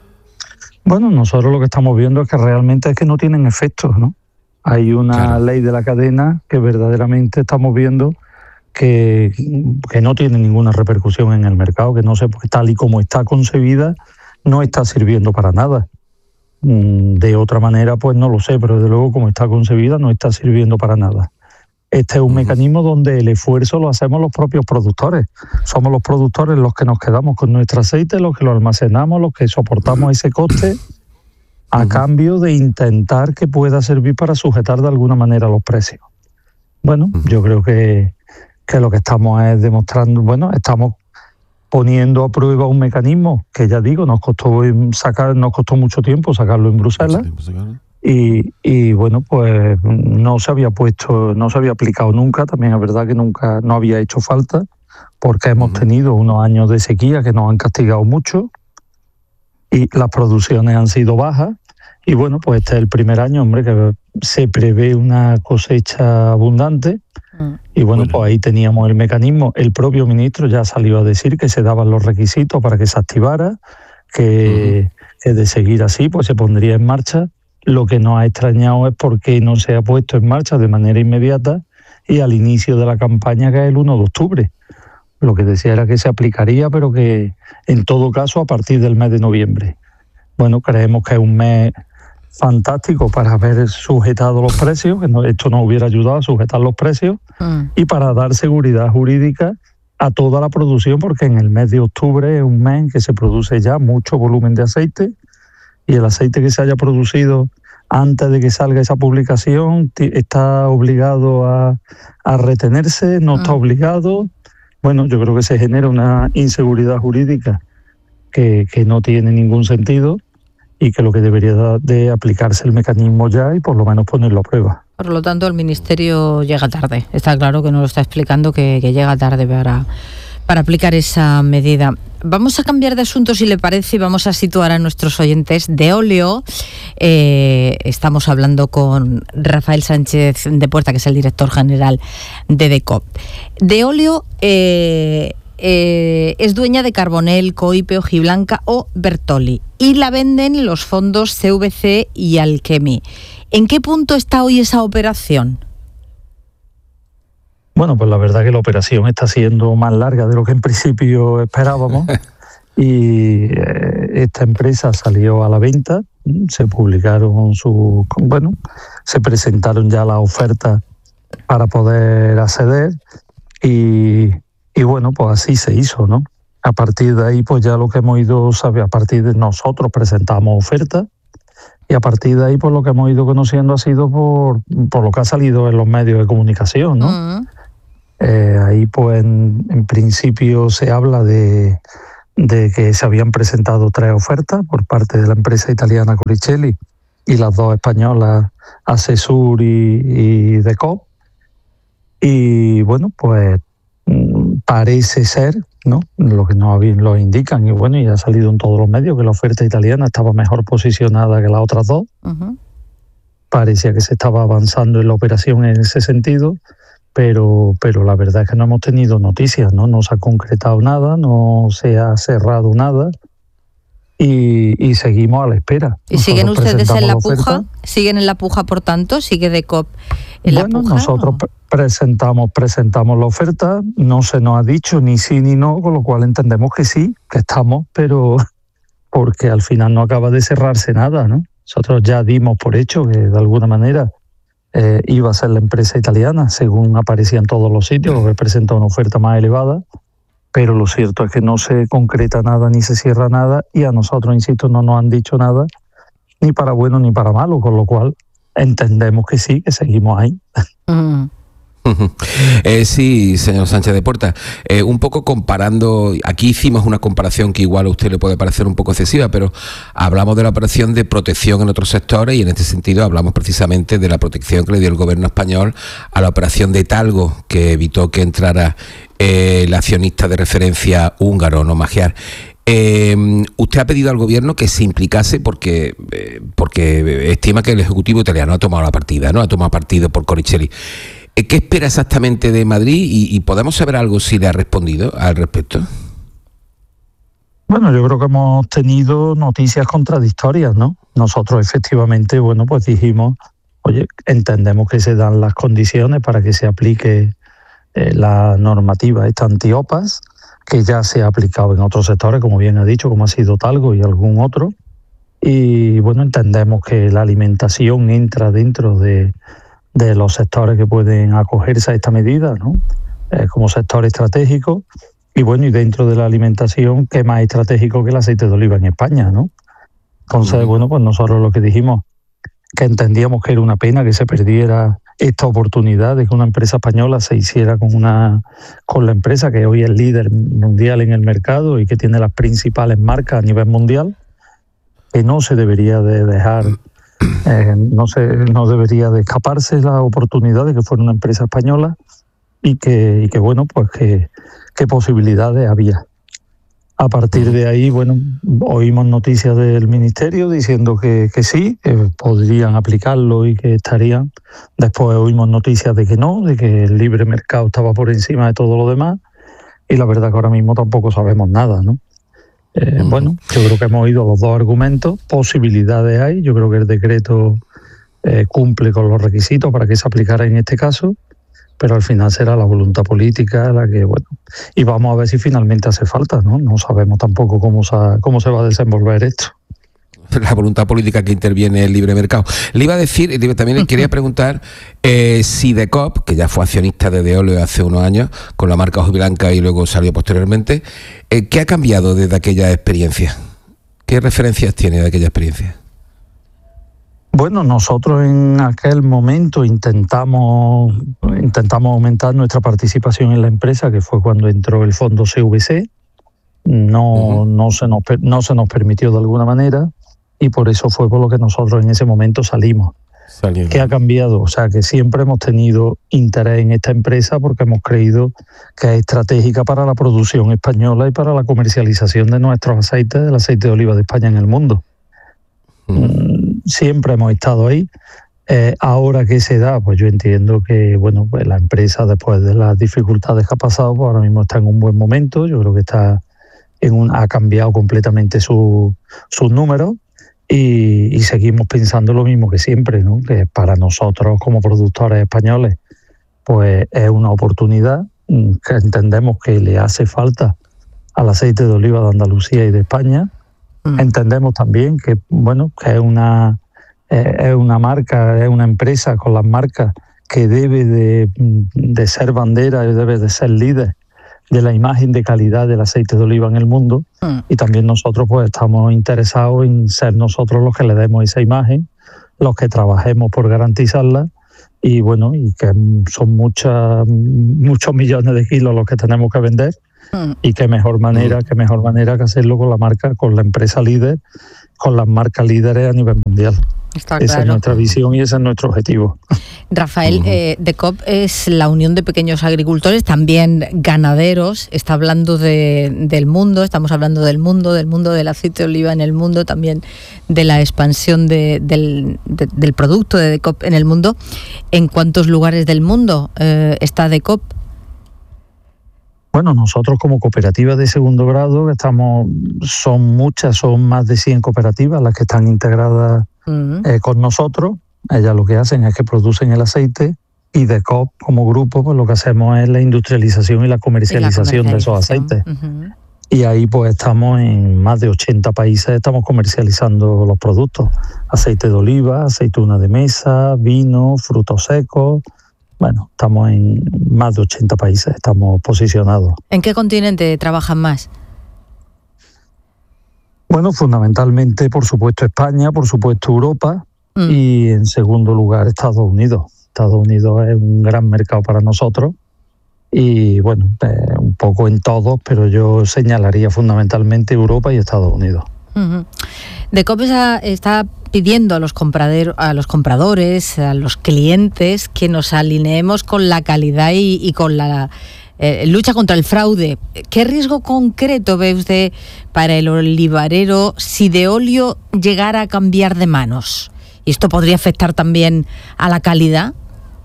Bueno, nosotros lo que estamos viendo es que realmente es que no tienen efectos, ¿no? Hay una claro. ley de la cadena que verdaderamente estamos viendo que, que no tiene ninguna repercusión en el mercado, que no sé, porque tal y como está concebida, no está sirviendo para nada. De otra manera, pues no lo sé, pero desde luego como está concebida, no está sirviendo para nada. Este es un uh-huh. mecanismo donde el esfuerzo lo hacemos los propios productores. Somos los productores los que nos quedamos con nuestro aceite, los que lo almacenamos, los que soportamos ese coste a uh-huh. cambio de intentar que pueda servir para sujetar de alguna manera los precios. Bueno, uh-huh. yo creo que, que lo que estamos es demostrando, bueno, estamos poniendo a prueba un mecanismo que ya digo, nos costó sacar, nos costó mucho tiempo sacarlo en Bruselas. Y, y bueno, pues no se había puesto, no se había aplicado nunca, también es verdad que nunca no había hecho falta, porque hemos uh-huh. tenido unos años de sequía que nos han castigado mucho y las producciones han sido bajas. Y bueno, pues este es el primer año, hombre, que se prevé una cosecha abundante. Uh-huh. Y bueno, bueno, pues ahí teníamos el mecanismo. El propio ministro ya salió a decir que se daban los requisitos para que se activara, que, uh-huh. que de seguir así, pues se pondría en marcha. Lo que nos ha extrañado es por qué no se ha puesto en marcha de manera inmediata y al inicio de la campaña, que es el uno de octubre. Lo que decía era que se aplicaría, pero que en todo caso a partir del mes de noviembre. Bueno, creemos que es un mes fantástico para haber sujetado los precios, que no, esto nos hubiera ayudado a sujetar los precios mm. y para dar seguridad jurídica a toda la producción, porque en el mes de octubre es un mes en que se produce ya mucho volumen de aceite. Y el aceite que se haya producido antes de que salga esa publicación está obligado a, a retenerse, no está obligado. Bueno, yo creo que se genera una inseguridad jurídica que, que no tiene ningún sentido y que lo que debería de aplicarse el mecanismo ya y por lo menos ponerlo a prueba. Por lo tanto, el Ministerio llega tarde. Está claro que nos lo está explicando, que, que llega tarde para... para aplicar esa medida. Vamos a cambiar de asunto, si le parece, y vamos a situar a nuestros oyentes de óleo. Eh, estamos hablando con Rafael Sánchez de Puerta, que es el director general de DECOP. De óleo eh, eh, es dueña de Carbonell, Coipe, Hojiblanca o Bertoli, y la venden los fondos C V C y Alchemy. ¿En qué punto está hoy esa operación? Bueno, pues la verdad que la operación está siendo más larga de lo que en principio esperábamos y eh, esta empresa salió a la venta, se publicaron sus, bueno, se presentaron ya las ofertas para poder acceder y, y bueno, pues así se hizo, ¿no? A partir de ahí, pues ya lo que hemos ido, sabe, a partir de nosotros presentamos ofertas y a partir de ahí, pues lo que hemos ido conociendo ha sido por, por lo que ha salido en los medios de comunicación, ¿no? Uh-huh. Eh, ahí, pues en, en principio se habla de, de que se habían presentado tres ofertas por parte de la empresa italiana Coricelli y las dos españolas Acesur y, y Decop. Y bueno, pues parece ser, ¿no?, lo que nos lo indican, y bueno, y ha salido en todos los medios, que la oferta italiana estaba mejor posicionada que las otras dos. Uh-huh. Parecía que se estaba avanzando en la operación en ese sentido, pero, pero la verdad es que no hemos tenido noticias, ¿no? No se ha concretado nada, no se ha cerrado nada. Y, y seguimos a la espera. ¿Y nosotros siguen ustedes en la puja? ¿Siguen en la puja, por tanto? ¿Sigue Decop en bueno, la puja? Nosotros pre- presentamos, presentamos la oferta, no se nos ha dicho ni sí ni no, con lo cual entendemos que sí, que estamos, pero porque al final no acaba de cerrarse nada, ¿no? Nosotros ya dimos por hecho que de alguna manera eh, iba a ser la empresa italiana, según aparecía en todos los sitios, que presenta una oferta más elevada. Pero lo cierto es que no se concreta nada ni se cierra nada y a nosotros, insisto, no nos han dicho nada, ni para bueno ni para malo, con lo cual entendemos que sí, que seguimos ahí. Mm. Eh, sí, señor Sánchez de Puerta, eh, un poco comparando, aquí hicimos una comparación que igual a usted le puede parecer un poco excesiva, pero hablamos de la operación de protección en otros sectores y en este sentido hablamos precisamente de la protección que le dio el gobierno español a la operación de Talgo, que evitó que entrara eh, el accionista de referencia húngaro, no Magyar. Eh, usted ha pedido al gobierno que se implicase porque, eh, porque estima que el Ejecutivo italiano ha tomado la partida, ¿no? Ha tomado partido por Coricelli. ¿Qué espera exactamente de Madrid y, y podemos saber algo si le ha respondido al respecto? Bueno, yo creo que hemos tenido noticias contradictorias, ¿no? Nosotros efectivamente, bueno, pues dijimos, oye, entendemos que se dan las condiciones para que se aplique eh, la normativa esta anti-OPAs, que ya se ha aplicado en otros sectores, como bien ha dicho, como ha sido Talgo y algún otro. Y bueno, entendemos que la alimentación entra dentro de de los sectores que pueden acogerse a esta medida, ¿no? Eh, como sector estratégico. Y bueno, y dentro de la alimentación, ¿qué más estratégico que el aceite de oliva en España, ¿no? Entonces, uh-huh. bueno, pues nosotros lo que dijimos, que entendíamos que era una pena que se perdiera esta oportunidad de que una empresa española se hiciera con una con la empresa que hoy es líder mundial en el mercado y que tiene las principales marcas a nivel mundial, que no se debería de dejar... Eh, no se, no debería de escaparse la oportunidad de que fuera una empresa española y que, y que bueno, pues que, qué posibilidades había. A partir de ahí, bueno, oímos noticias del Ministerio diciendo que, que sí, que podrían aplicarlo y que estarían. Después oímos noticias de que no, de que el libre mercado estaba por encima de todo lo demás y la verdad que ahora mismo tampoco sabemos nada, ¿no? Eh, uh-huh. Bueno, yo creo que hemos oído los dos argumentos, posibilidades hay, yo creo que el decreto eh, cumple con los requisitos para que se aplicara en este caso, pero al final será la voluntad política la que, bueno, y vamos a ver si finalmente hace falta, ¿no? No sabemos tampoco cómo se, cómo se va a desenvolver esto. La voluntad política que interviene el libre mercado. Le iba a decir, también le quería preguntar eh, si Decop, que ya fue accionista de Veolia hace unos años, con la marca Ojiblanca y luego salió posteriormente, eh, ¿qué ha cambiado desde aquella experiencia? ¿Qué referencias tiene de aquella experiencia? Bueno, nosotros en aquel momento intentamos, intentamos aumentar nuestra participación en la empresa, que fue cuando entró el fondo C V C. No, uh-huh. no, se nos, no se nos permitió de alguna manera. Y por eso fue por lo que nosotros en ese momento salimos. Saliendo. ¿Qué ha cambiado? O sea, que siempre hemos tenido interés en esta empresa porque hemos creído que es estratégica para la producción española y para la comercialización de nuestros aceites, del aceite de oliva de España en el mundo. Mm. Siempre hemos estado ahí. Eh, ahora que se da, pues yo entiendo que bueno, pues la empresa, después de las dificultades que ha pasado, pues ahora mismo está en un buen momento. Yo creo que está en un, ha cambiado completamente su, sus números. Y, y seguimos pensando lo mismo que siempre, ¿no? Que para nosotros como productores españoles pues es una oportunidad que entendemos que le hace falta al aceite de oliva de Andalucía y de España. Mm. Entendemos también que bueno, que es una eh, es una marca, es una empresa con las marcas que debe de, de ser bandera y debe de ser líder de la imagen de calidad del aceite de oliva en el mundo, mm. y también nosotros pues estamos interesados en ser nosotros los que le demos esa imagen, los que trabajemos por garantizarla, y bueno, y que son muchas, muchos millones de kilos los que tenemos que vender, mm. y qué mejor manera, mm. qué mejor manera que hacerlo con la marca, con la empresa líder, con las marcas líderes a nivel mundial. Está esa claro. es nuestra visión y ese es nuestro objetivo. Rafael, uh-huh. eh, DECOP es la unión de pequeños agricultores, también ganaderos. Está hablando de, del mundo, estamos hablando del mundo, del mundo del aceite de oliva en el mundo, también de la expansión de, del, de, del producto de DECOP en el mundo. ¿En cuántos lugares del mundo eh, está DECOP? Bueno, nosotros como cooperativa de segundo grado estamos, son muchas, son más de cien cooperativas las que están integradas uh-huh. eh, con nosotros. Ellas lo que hacen es que producen el aceite, y DECOP como grupo pues lo que hacemos es la industrialización y la comercialización, y la comercialización. de esos aceites. Uh-huh. Y ahí pues estamos en más de ochenta países, estamos comercializando los productos. Aceite de oliva, aceituna de mesa, vino, frutos secos. Bueno, estamos en más de ochenta países, estamos posicionados. ¿En qué continente trabajan más? Bueno, fundamentalmente, por supuesto, España, por supuesto, Europa, mm. y en segundo lugar, Estados Unidos. Estados Unidos es un gran mercado para nosotros y, bueno, eh, un poco en todos, pero yo señalaría fundamentalmente Europa y Estados Unidos. Uh-huh. DECOP está pidiendo a los, a los compradores, a los clientes, que nos alineemos con la calidad y, y con la eh, lucha contra el fraude. ¿Qué riesgo concreto ve usted para el olivarero si Deolio llegara a cambiar de manos? ¿Y esto podría afectar también a la calidad?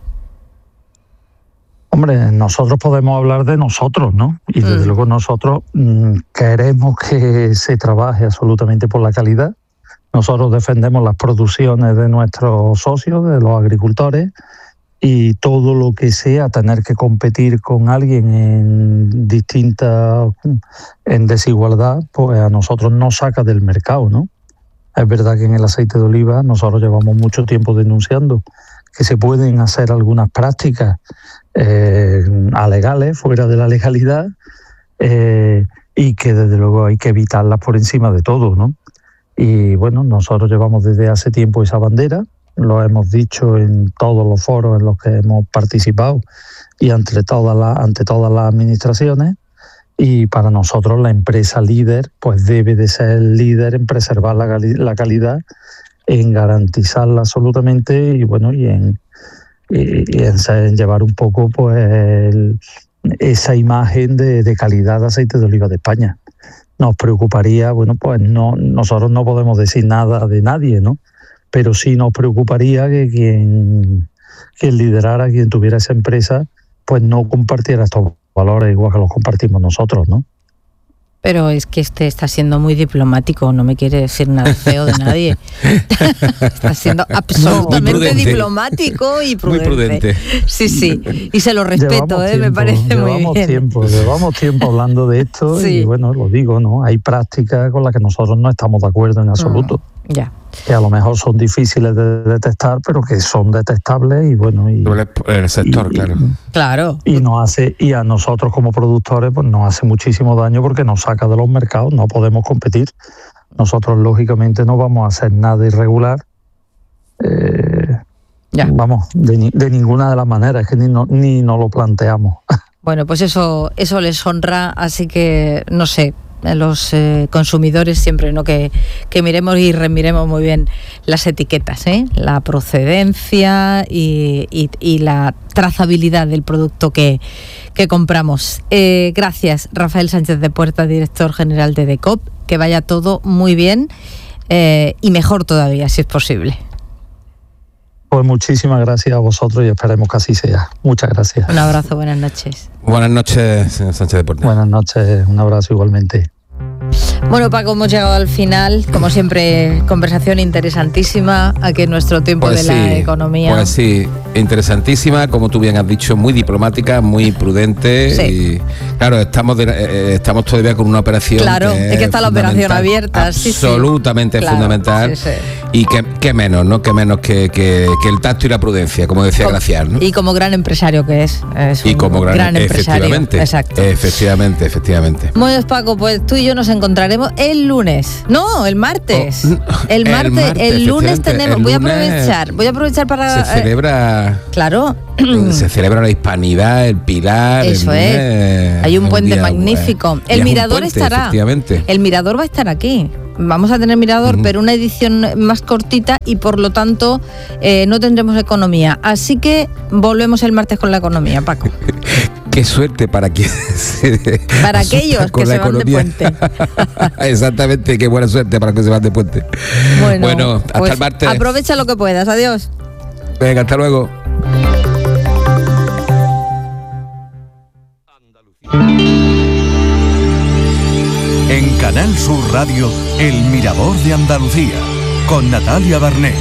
Hombre, nosotros podemos hablar de nosotros, ¿no? Y desde mm. luego nosotros mmm, queremos que se trabaje absolutamente por la calidad. Nosotros defendemos las producciones de nuestros socios, de los agricultores, y todo lo que sea tener que competir con alguien en distintas, en desigualdad, pues a nosotros nos saca del mercado, ¿no? Es verdad que en el aceite de oliva nosotros llevamos mucho tiempo denunciando que se pueden hacer algunas prácticas eh, alegales, fuera de la legalidad, eh, y que desde luego hay que evitarlas por encima de todo, ¿no? Y bueno, nosotros llevamos desde hace tiempo esa bandera, lo hemos dicho en todos los foros en los que hemos participado y ante todas las, ante todas las administraciones, y para nosotros la empresa líder pues debe de ser líder en preservar la, la calidad, en garantizarla absolutamente y bueno y en, y, y en, en llevar un poco pues el, esa imagen de, de calidad de aceite de oliva de España. Nos preocuparía, bueno, pues no, nosotros no podemos decir nada de nadie, ¿no? Pero sí nos preocuparía que quien, quien liderara, quien tuviera esa empresa, pues no compartiera estos valores igual que los compartimos nosotros, ¿no? Pero es que este está siendo muy diplomático, no me quiere decir nada feo de nadie. Está siendo absolutamente no, diplomático y prudente. Muy prudente. Sí, sí, y se lo respeto, eh, tiempo, me parece muy bien. Llevamos tiempo, llevamos tiempo hablando de esto sí. Y bueno, lo digo, ¿no? Hay prácticas con las que nosotros no estamos de acuerdo en absoluto. Mm, ya. Que a lo mejor son difíciles de detectar, pero que son detectables y bueno y el sector, y, claro. Claro. Y nos hace y a nosotros como productores pues nos hace muchísimo daño porque nos saca de los mercados, no podemos competir. Nosotros lógicamente no vamos a hacer nada irregular. Eh, ya. Vamos, de, de ninguna de las maneras, es que ni no, ni nos lo planteamos. Bueno, pues eso eso les honra, así que no sé. Los eh, consumidores siempre, ¿no? Que, que miremos y remiremos muy bien las etiquetas, ¿eh? La procedencia y, y, y la trazabilidad del producto que, que compramos. Eh, gracias, Rafael Sánchez de Puerta, director general de DECOP. Que vaya todo muy bien eh, y mejor todavía, si es posible. Pues muchísimas gracias a vosotros y esperemos que así sea. Muchas gracias. Un abrazo, buenas noches. Buenas noches, señor Sánchez de Puerta. Buenas noches, un abrazo igualmente. Bueno, Paco, hemos llegado al final. Como siempre, conversación interesantísima aquí en nuestro tiempo pues de sí, la economía. Pues sí, interesantísima, como tú bien has dicho, muy diplomática, muy prudente. Sí. Y claro, estamos de, eh, estamos todavía con una operación. Claro, que es que está la operación abierta. Absolutamente sí, sí. fundamental. Claro, sí, sí. Y que, que menos, ¿no? Que menos que, que, que el tacto y la prudencia, como decía como, Gracián, ¿no? Y como gran empresario que es. es y como gran, gran empresario. Efectivamente. Exacto. Efectivamente, efectivamente. Muy bien, Paco, pues tú y yo nos encontraremos el lunes. No, el martes. Oh, el, martes el martes. El lunes tenemos. El voy a lunes aprovechar. Voy a aprovechar para. Se celebra. Eh, claro. Se celebra la hispanidad, el Pilar. Eso el es. Hay un puente día, magnífico. Pues, el Mirador puente, estará. Efectivamente. El Mirador va a estar aquí. Vamos a tener Mirador, uh-huh. pero una edición más cortita y por lo tanto eh, no tendremos economía. Así que volvemos el martes con la economía, Paco. Qué suerte para quien se para aquellos que se economía. van de puente. Exactamente, qué buena suerte para que se van de puente. Bueno, bueno hasta pues el martes. Aprovecha lo que puedas. Adiós. Venga, hasta luego. En Canal Sur Radio, El Mirador de Andalucía, con Natalia Barnés.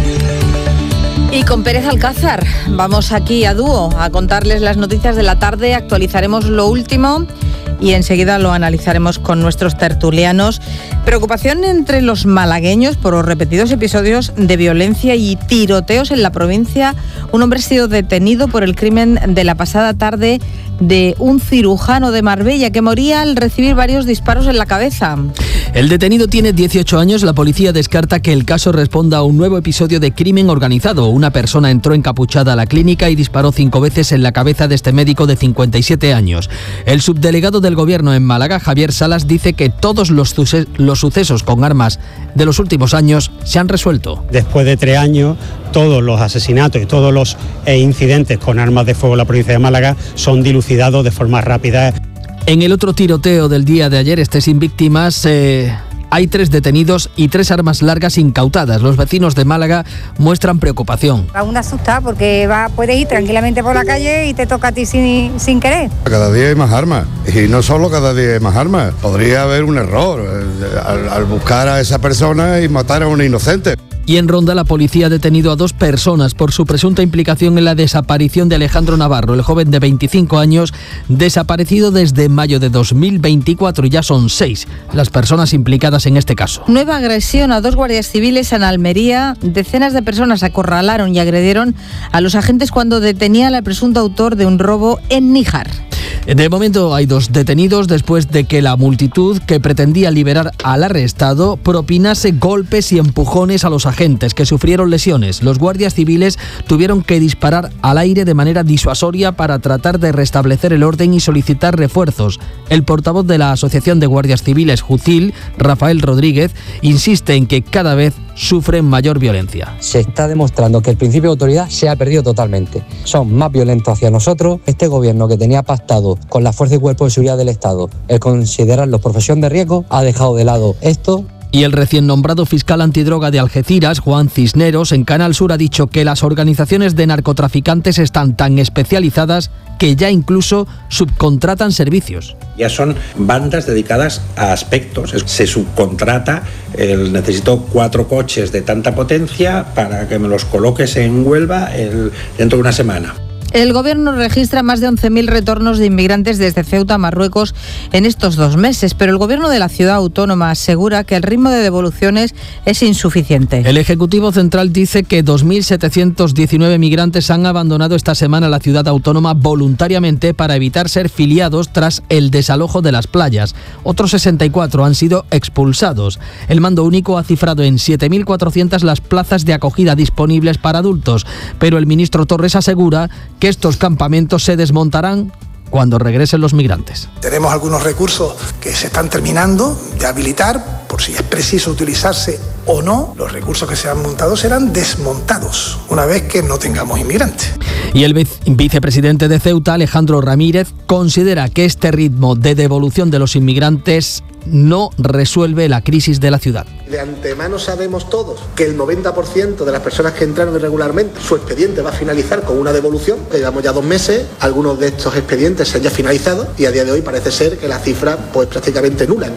Y con Pérez Alcázar, vamos aquí a dúo a contarles las noticias de la tarde, actualizaremos lo último y enseguida lo analizaremos con nuestros tertulianos. Preocupación entre los malagueños por los repetidos episodios de violencia y tiroteos en la provincia. Un hombre ha sido detenido por el crimen de la pasada tarde de un cirujano de Marbella que moría al recibir varios disparos en la cabeza. El detenido tiene dieciocho años. La policía descarta que el caso responda a un nuevo episodio de crimen organizado. Una persona entró encapuchada a la clínica y disparó cinco veces en la cabeza de este médico de cincuenta y siete años. El subdelegado del gobierno en Málaga, Javier Salas, dice que todos los, suces- los sucesos con armas de los últimos años se han resuelto. Después de tres años, todos los asesinatos y todos los eh, incidentes con armas de fuego en la provincia de Málaga son dilucidados de forma rápida. En el otro tiroteo del día de ayer, este sin víctimas, eh, hay tres detenidos y tres armas largas incautadas. Los vecinos de Málaga muestran preocupación. Aún asustada porque va, puedes ir tranquilamente por la calle y te toca a ti sin, sin querer. Cada día hay más armas y no solo cada día hay más armas. Podría haber un error eh, al, al buscar a esa persona y matar a un inocente. Y en Ronda la policía ha detenido a dos personas por su presunta implicación en la desaparición de Alejandro Navarro, el joven de veinticinco años, desaparecido desde mayo de dos mil veinticuatro, y ya son seis las personas implicadas en este caso. Nueva agresión a dos guardias civiles en Almería. Decenas de personas acorralaron y agredieron a los agentes cuando detenían al presunto autor de un robo en Níjar. De momento hay dos detenidos después de que la multitud que pretendía liberar al arrestado propinase golpes y empujones a los agentes que sufrieron lesiones. Los guardias civiles tuvieron que disparar al aire de manera disuasoria para tratar de restablecer el orden y solicitar refuerzos. El portavoz de la Asociación de Guardias Civiles, Jucil, Rafael Rodríguez, insiste en que cada vez sufren mayor violencia. Se está demostrando que el principio de autoridad se ha perdido totalmente. Son más violentos hacia nosotros. Este gobierno, que tenía pactado con la Fuerza y Cuerpo de Seguridad del Estado el considerarlos profesión de riesgo, ha dejado de lado esto. Y el recién nombrado fiscal antidroga de Algeciras, Juan Cisneros, en Canal Sur ha dicho que las organizaciones de narcotraficantes están tan especializadas que ya incluso subcontratan servicios. Ya son bandas dedicadas a aspectos. Se subcontrata, el, necesito cuatro coches de tanta potencia para que me los coloques en Huelva el, dentro de una semana. El gobierno registra más de once mil retornos de inmigrantes desde Ceuta a Marruecos en estos dos meses, pero el gobierno de la ciudad autónoma asegura que el ritmo de devoluciones es insuficiente. El Ejecutivo Central dice que dos mil setecientos diecinueve migrantes han abandonado esta semana la ciudad autónoma voluntariamente para evitar ser filiados tras el desalojo de las playas. Otros sesenta y cuatro han sido expulsados. El mando único ha cifrado en siete mil cuatrocientas las plazas de acogida disponibles para adultos, pero el ministro Torres asegura que estos campamentos se desmontarán cuando regresen los migrantes. Tenemos algunos recursos que se están terminando de habilitar, por si es preciso utilizarse o no. Los recursos que se han montado serán desmontados una vez que no tengamos inmigrantes. Y el vice- vicepresidente de Ceuta, Alejandro Ramírez, considera que este ritmo de devolución de los inmigrantes no resuelve la crisis de la ciudad. De antemano sabemos todos que el noventa por ciento de las personas que entraron irregularmente, su expediente va a finalizar con una devolución. Llevamos ya dos meses, algunos de estos expedientes se han ya finalizado y a día de hoy parece ser que la cifra pues prácticamente nula en cuanto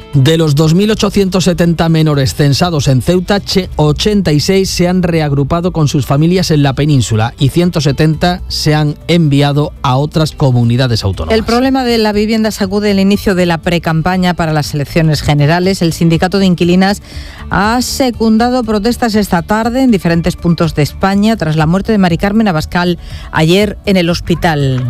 De los dos mil ochocientos setenta menores censados en Ceuta, ochenta y seis se han reagrupado con sus familias en la península y ciento setenta se han enviado a otras comunidades autónomas. El problema de la vivienda sacude el inicio de la precampaña para las elecciones generales. El sindicato de inquilinas ha secundado protestas esta tarde en diferentes puntos de España tras la muerte de Mari Carmen Abascal ayer en el hospital.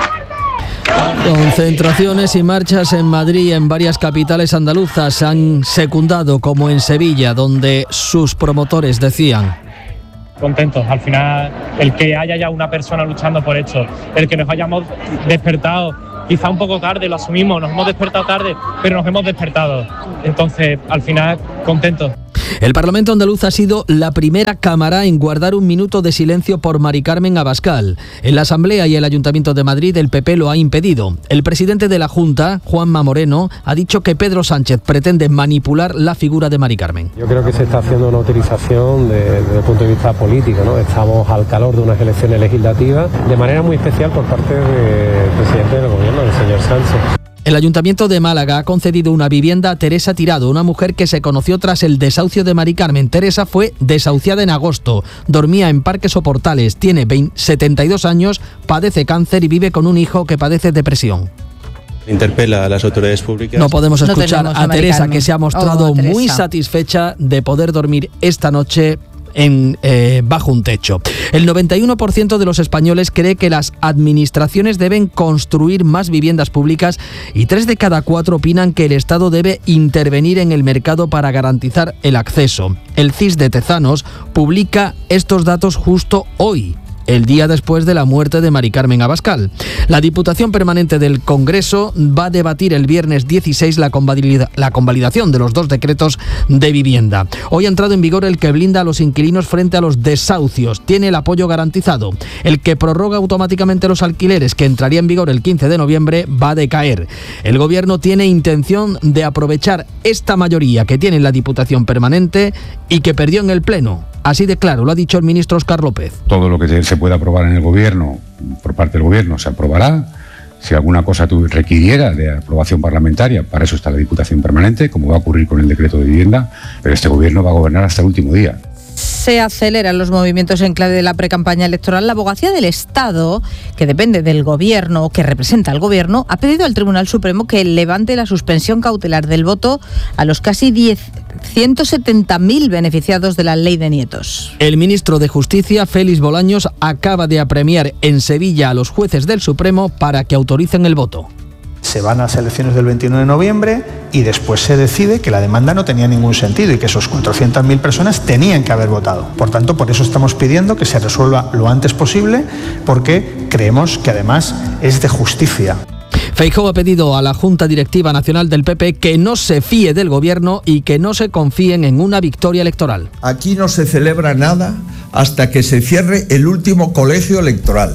Concentraciones y marchas en Madrid y en varias capitales andaluzas han secundado, como en Sevilla, donde sus promotores decían: contentos, al final el que haya ya una persona luchando por esto, el que nos hayamos despertado, quizá un poco tarde, lo asumimos, nos hemos despertado tarde, pero nos hemos despertado, entonces al final contentos. El Parlamento andaluz ha sido la primera cámara en guardar un minuto de silencio por Mari Carmen Abascal. En la Asamblea y el Ayuntamiento de Madrid el P P lo ha impedido. El presidente de la Junta, Juanma Moreno, ha dicho que Pedro Sánchez pretende manipular la figura de Mari Carmen. Yo creo que se está haciendo una utilización de, desde el punto de vista político, ¿no? Estamos al calor de unas elecciones legislativas, de manera muy especial por parte del presidente del gobierno, del señor Sánchez. El Ayuntamiento de Málaga ha concedido una vivienda a Teresa Tirado, una mujer que se conoció tras el desahucio de Mari Carmen. Teresa fue desahuciada en agosto, dormía en Parques o Portales, tiene setenta y dos años, padece cáncer y vive con un hijo que padece depresión. Interpela a las autoridades públicas. No podemos escuchar no a, a Teresa, Carmen, que se ha mostrado oh, muy satisfecha de poder dormir esta noche En, eh, bajo un techo. El noventa y uno por ciento de los españoles cree que las administraciones deben construir más viviendas públicas y tres de cada cuatro opinan que el Estado debe intervenir en el mercado para garantizar el acceso. El C I S de Tezanos publica estos datos justo hoy, el día después de la muerte de Mari Carmen Abascal. La Diputación Permanente del Congreso va a debatir el viernes dieciséis la, convalida, la convalidación de los dos decretos de vivienda. Hoy ha entrado en vigor el que blinda a los inquilinos frente a los desahucios. Tiene el apoyo garantizado. El que prorroga automáticamente los alquileres, que entraría en vigor el quince de noviembre, va a decaer. El Gobierno tiene intención de aprovechar esta mayoría que tiene la Diputación Permanente y que perdió en el Pleno. Así de claro, lo ha dicho el ministro Óscar López. Todo lo que se pueda aprobar en el Gobierno, por parte del Gobierno, se aprobará. Si alguna cosa requiriera de aprobación parlamentaria, para eso está la Diputación Permanente, como va a ocurrir con el decreto de vivienda, pero este Gobierno va a gobernar hasta el último día. Se aceleran los movimientos en clave de la precampaña electoral. La Abogacía del Estado, que depende del Gobierno, que representa al Gobierno, ha pedido al Tribunal Supremo que levante la suspensión cautelar del voto a los casi ciento setenta mil beneficiados de la Ley de Nietos. El ministro de Justicia, Félix Bolaños, acaba de apremiar en Sevilla a los jueces del Supremo para que autoricen el voto. Se van a las elecciones del veintiuno de noviembre y después se decide que la demanda no tenía ningún sentido y que esos cuatrocientas mil personas tenían que haber votado. Por tanto, por eso estamos pidiendo que se resuelva lo antes posible, porque creemos que además es de justicia. Feijóo ha pedido a la Junta Directiva Nacional del P P que no se fíe del Gobierno y que no se confíen en una victoria electoral. Aquí no se celebra nada hasta que se cierre el último colegio electoral.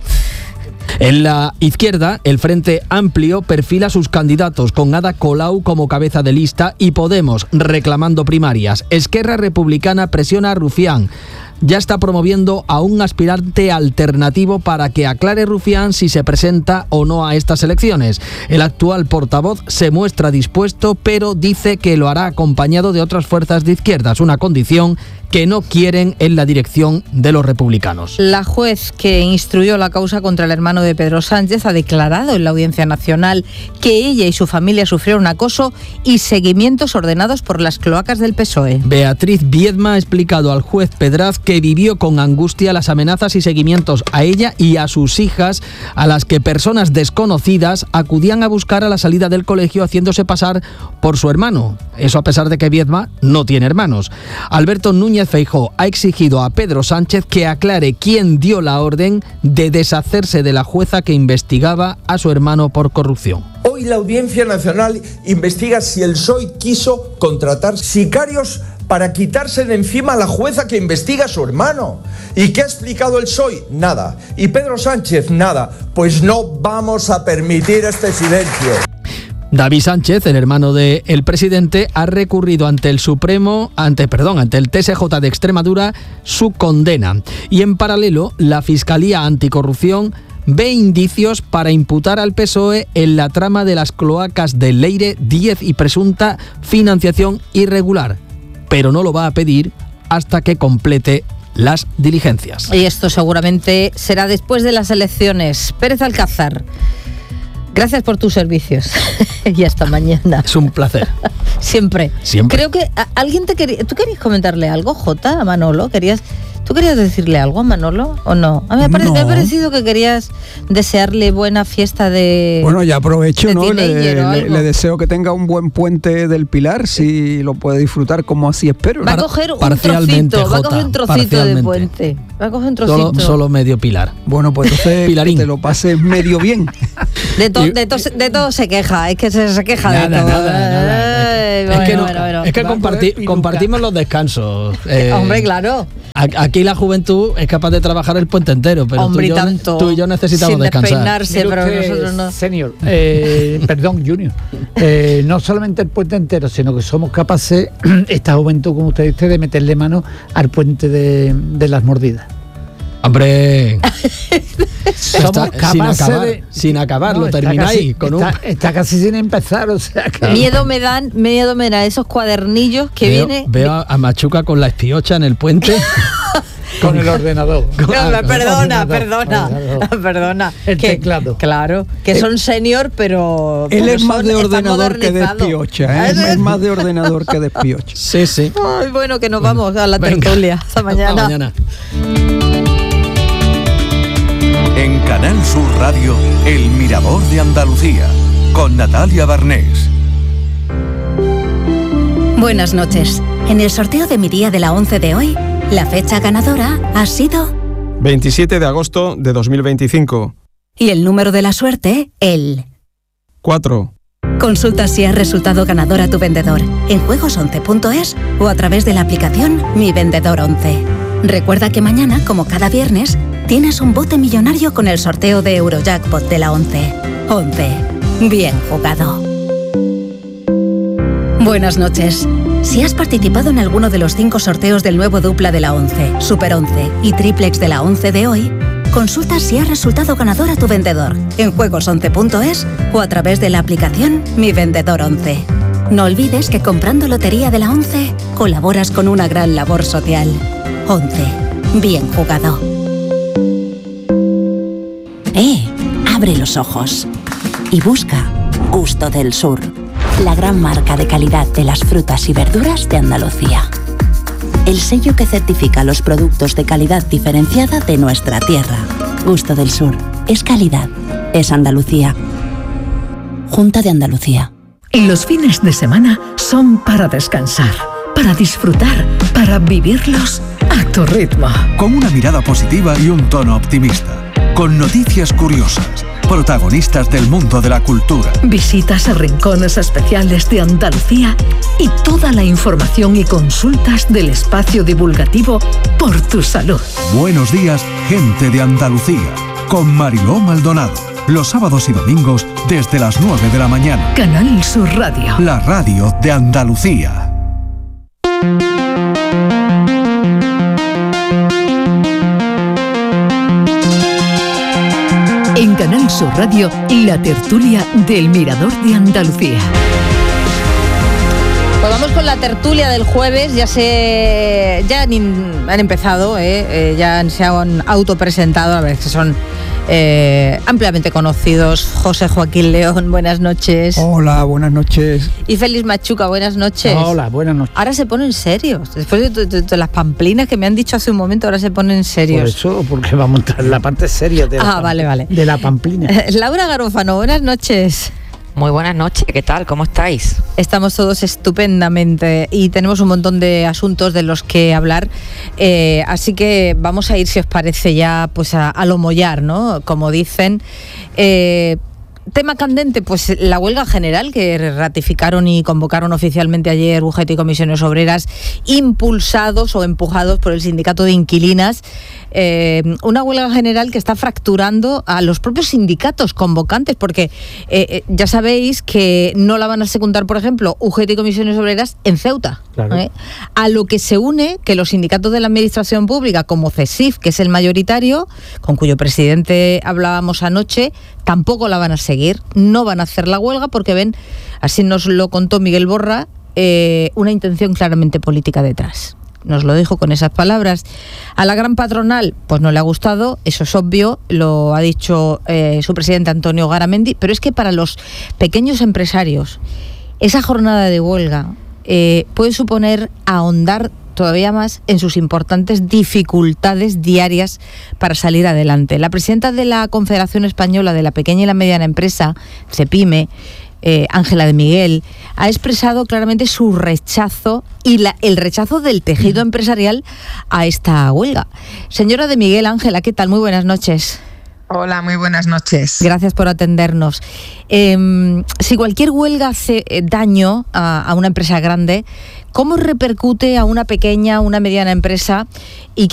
En la izquierda, el Frente Amplio perfila sus candidatos con Ada Colau como cabeza de lista y Podemos reclamando primarias. Esquerra Republicana presiona a Rufián. Ya está promoviendo a un aspirante alternativo para que aclare Rufián si se presenta o no a estas elecciones. El actual portavoz se muestra dispuesto, pero dice que lo hará acompañado de otras fuerzas de izquierdas, una condición que no quieren en la dirección de los republicanos. La juez que instruyó la causa contra el hermano de Pedro Sánchez ha declarado en la Audiencia Nacional que ella y su familia sufrieron acoso y seguimientos ordenados por las cloacas del P S O E. Beatriz Viedma ha explicado al juez Pedraz que vivió con angustia las amenazas y seguimientos a ella y a sus hijas, a las que personas desconocidas acudían a buscar a la salida del colegio haciéndose pasar por su hermano. Eso a pesar de que Viedma no tiene hermanos. Alberto Núñez Feijóo ha exigido a Pedro Sánchez que aclare quién dio la orden de deshacerse de la jueza que investigaba a su hermano por corrupción. Hoy la Audiencia Nacional investiga si el P S O E quiso contratar sicarios para quitarse de encima a la jueza que investiga a su hermano. ¿Y qué ha explicado el P S O E? Nada. ¿Y Pedro Sánchez? Nada. Pues no vamos a permitir este silencio. David Sánchez, el hermano del presidente, ha recurrido ante el Supremo, ante, perdón, ante el T S J de Extremadura su condena. Y en paralelo, la Fiscalía Anticorrupción ve indicios para imputar al P S O E en la trama de las cloacas del Leire diez y presunta financiación irregular, pero no lo va a pedir hasta que complete las diligencias. Y esto seguramente será después de las elecciones. Pérez Alcázar, gracias por tus servicios y hasta mañana. Es un placer. Siempre. Siempre. Creo que a, alguien te quería... ¿Tú querías comentarle algo, Jota, a Manolo? ¿Querías... ¿Tú querías decirle algo a Manolo o no? A mí me ha, pare- No. me ha parecido que querías desearle buena fiesta de... Bueno, ya aprovecho, de ¿no? Le, teenager o le- algo. le deseo que tenga un buen puente del Pilar, si lo puede disfrutar como así espero. Va a coger un Parcialmente, trocito, va a Jota, coger un trocito de parcialmente. puente. Va a coger un trocito. Solo, solo medio pilar. Bueno, pues entonces Pilarín. que te lo pases medio bien. De, to- de, to- de todo se queja, es que se, se queja de Nada, todo. nada, nada. Ay, Es bueno, que, no- bueno, bueno. es que comparti- compartimos los descansos. Eh, Hombre, claro. a- Aquí la juventud es capaz de trabajar el puente entero, pero Hombre, tú, y yo, tanto. tú y yo necesitamos Sin descansar. despeinarse, Mire pero usted, nosotros no. Senior, eh, perdón, Junior. Eh, no solamente el puente entero, sino que somos capaces, esta juventud, como usted dice, de meterle mano al puente de, de las mordidas. Hombre, Somos está- sin capaces acabar, de. sin acabar, No, lo está termináis casi- con un... está, está casi sin empezar, o sea que. Miedo me dan, miedo me dan esos cuadernillos que veo, viene. veo a, a Machuca con la espiocha en el puente. Con el ordenador. No, Con el perdona, ordenador, perdona, ordenador. perdona. El que, teclado. Claro, que son senior, pero. Él pero es más son- de están ordenador que de modernizados. espiocha, ¿eh? Es, es más de ordenador que de espiocha. Sí, sí. Ay, bueno, que nos vamos a la Venga. tertulia. Hasta mañana. Hasta mañana. En Canal Sur Radio, El Mirador de Andalucía, con Natalia Barnés. Buenas noches. En el sorteo de mi día de la once de hoy, la fecha ganadora ha sido... veintisiete de agosto de dos mil veinticinco. Y el número de la suerte, el... cuatro. Consulta si has resultado ganador a tu vendedor en juegos once punto es o a través de la aplicación Mi Vendedor once. Recuerda que mañana, como cada viernes, tienes un bote millonario con el sorteo de Eurojackpot de la once. once. Bien jugado. Buenas noches. Si has participado en alguno de los cinco sorteos del nuevo dupla de la once, Super once y Triplex de la once de hoy, consulta si has resultado ganador a tu vendedor en juegos once punto es o a través de la aplicación Mi Vendedor once. No olvides que comprando Lotería de la once colaboras con una gran labor social. once. Bien jugado. ¡Eh! Abre los ojos y busca Gusto del Sur, la gran marca de calidad de las frutas y verduras de Andalucía. El sello que certifica los productos de calidad diferenciada de nuestra tierra. Gusto del Sur. Es calidad. Es Andalucía. Junta de Andalucía. Los fines de semana son para descansar, para disfrutar, para vivirlos a tu ritmo. Con una mirada positiva y un tono optimista. Con noticias curiosas. Protagonistas del mundo de la cultura. Visitas a rincones especiales de Andalucía y toda la información y consultas del espacio divulgativo Por tu Salud. Buenos días, gente de Andalucía. Con Mariló Maldonado. Los sábados y domingos desde las nueve de la mañana. Canal Sur Radio. La radio de Andalucía. En Canal Sur Radio, la tertulia del Mirador de Andalucía. Pues vamos con la tertulia del jueves. Ya se ya han, han empezado, eh, eh, ya han, se han autopresentado, a ver, que son eh, ampliamente conocidos. José Joaquín León, buenas noches. Hola, buenas noches. Y Félix Machuca, buenas noches. Hola, buenas noches. Ahora se ponen serios. Después de, de- de- de las pamplinas que me han dicho hace un momento, ahora se ponen Por serios. eso, porque vamos a entrar en la parte seria de la, Ah, vale, vale. de la pamplina. Laura Garófano, buenas noches. Muy buenas noches, ¿qué tal? ¿Cómo estáis? Estamos todos estupendamente y tenemos un montón de asuntos de los que hablar, eh, así que vamos a ir, si os parece, ya pues a, a lo mollar, ¿no? Como dicen. Eh, tema candente, pues la huelga general que ratificaron y convocaron oficialmente ayer U G T y Comisiones Obreras, impulsados o empujados por el sindicato de inquilinas. Eh, una huelga general que está fracturando a los propios sindicatos convocantes, porque eh, eh, ya sabéis que no la van a secundar, por ejemplo, U G T y Comisiones Obreras en Ceuta. Claro. ¿eh? A lo que se une que los sindicatos de la administración pública, como CESIF, que es el mayoritario, con cuyo presidente hablábamos anoche, tampoco la van a seguir, no van a hacer la huelga porque ven, así nos lo contó Miguel Borra, eh, una intención claramente política detrás. Nos lo dijo con esas palabras. A la gran patronal, pues no le ha gustado, eso es obvio, lo ha dicho eh, su presidente Antonio Garamendi, pero es que para los pequeños empresarios, esa jornada de huelga eh, puede suponer ahondar todavía más en sus importantes dificultades diarias para salir adelante. La presidenta de la Confederación Española de la Pequeña y la Mediana Empresa, CEPIME, eh, Ángela de Miguel, ha expresado claramente su rechazo y la, el rechazo del tejido empresarial a esta huelga. Señora de Miguel, Ángela, ¿qué tal? Muy buenas noches. Hola, muy buenas noches. Gracias por atendernos. Eh, si cualquier huelga hace daño a, a una empresa grande, ¿cómo repercute a una pequeña, una mediana empresa? ¿Y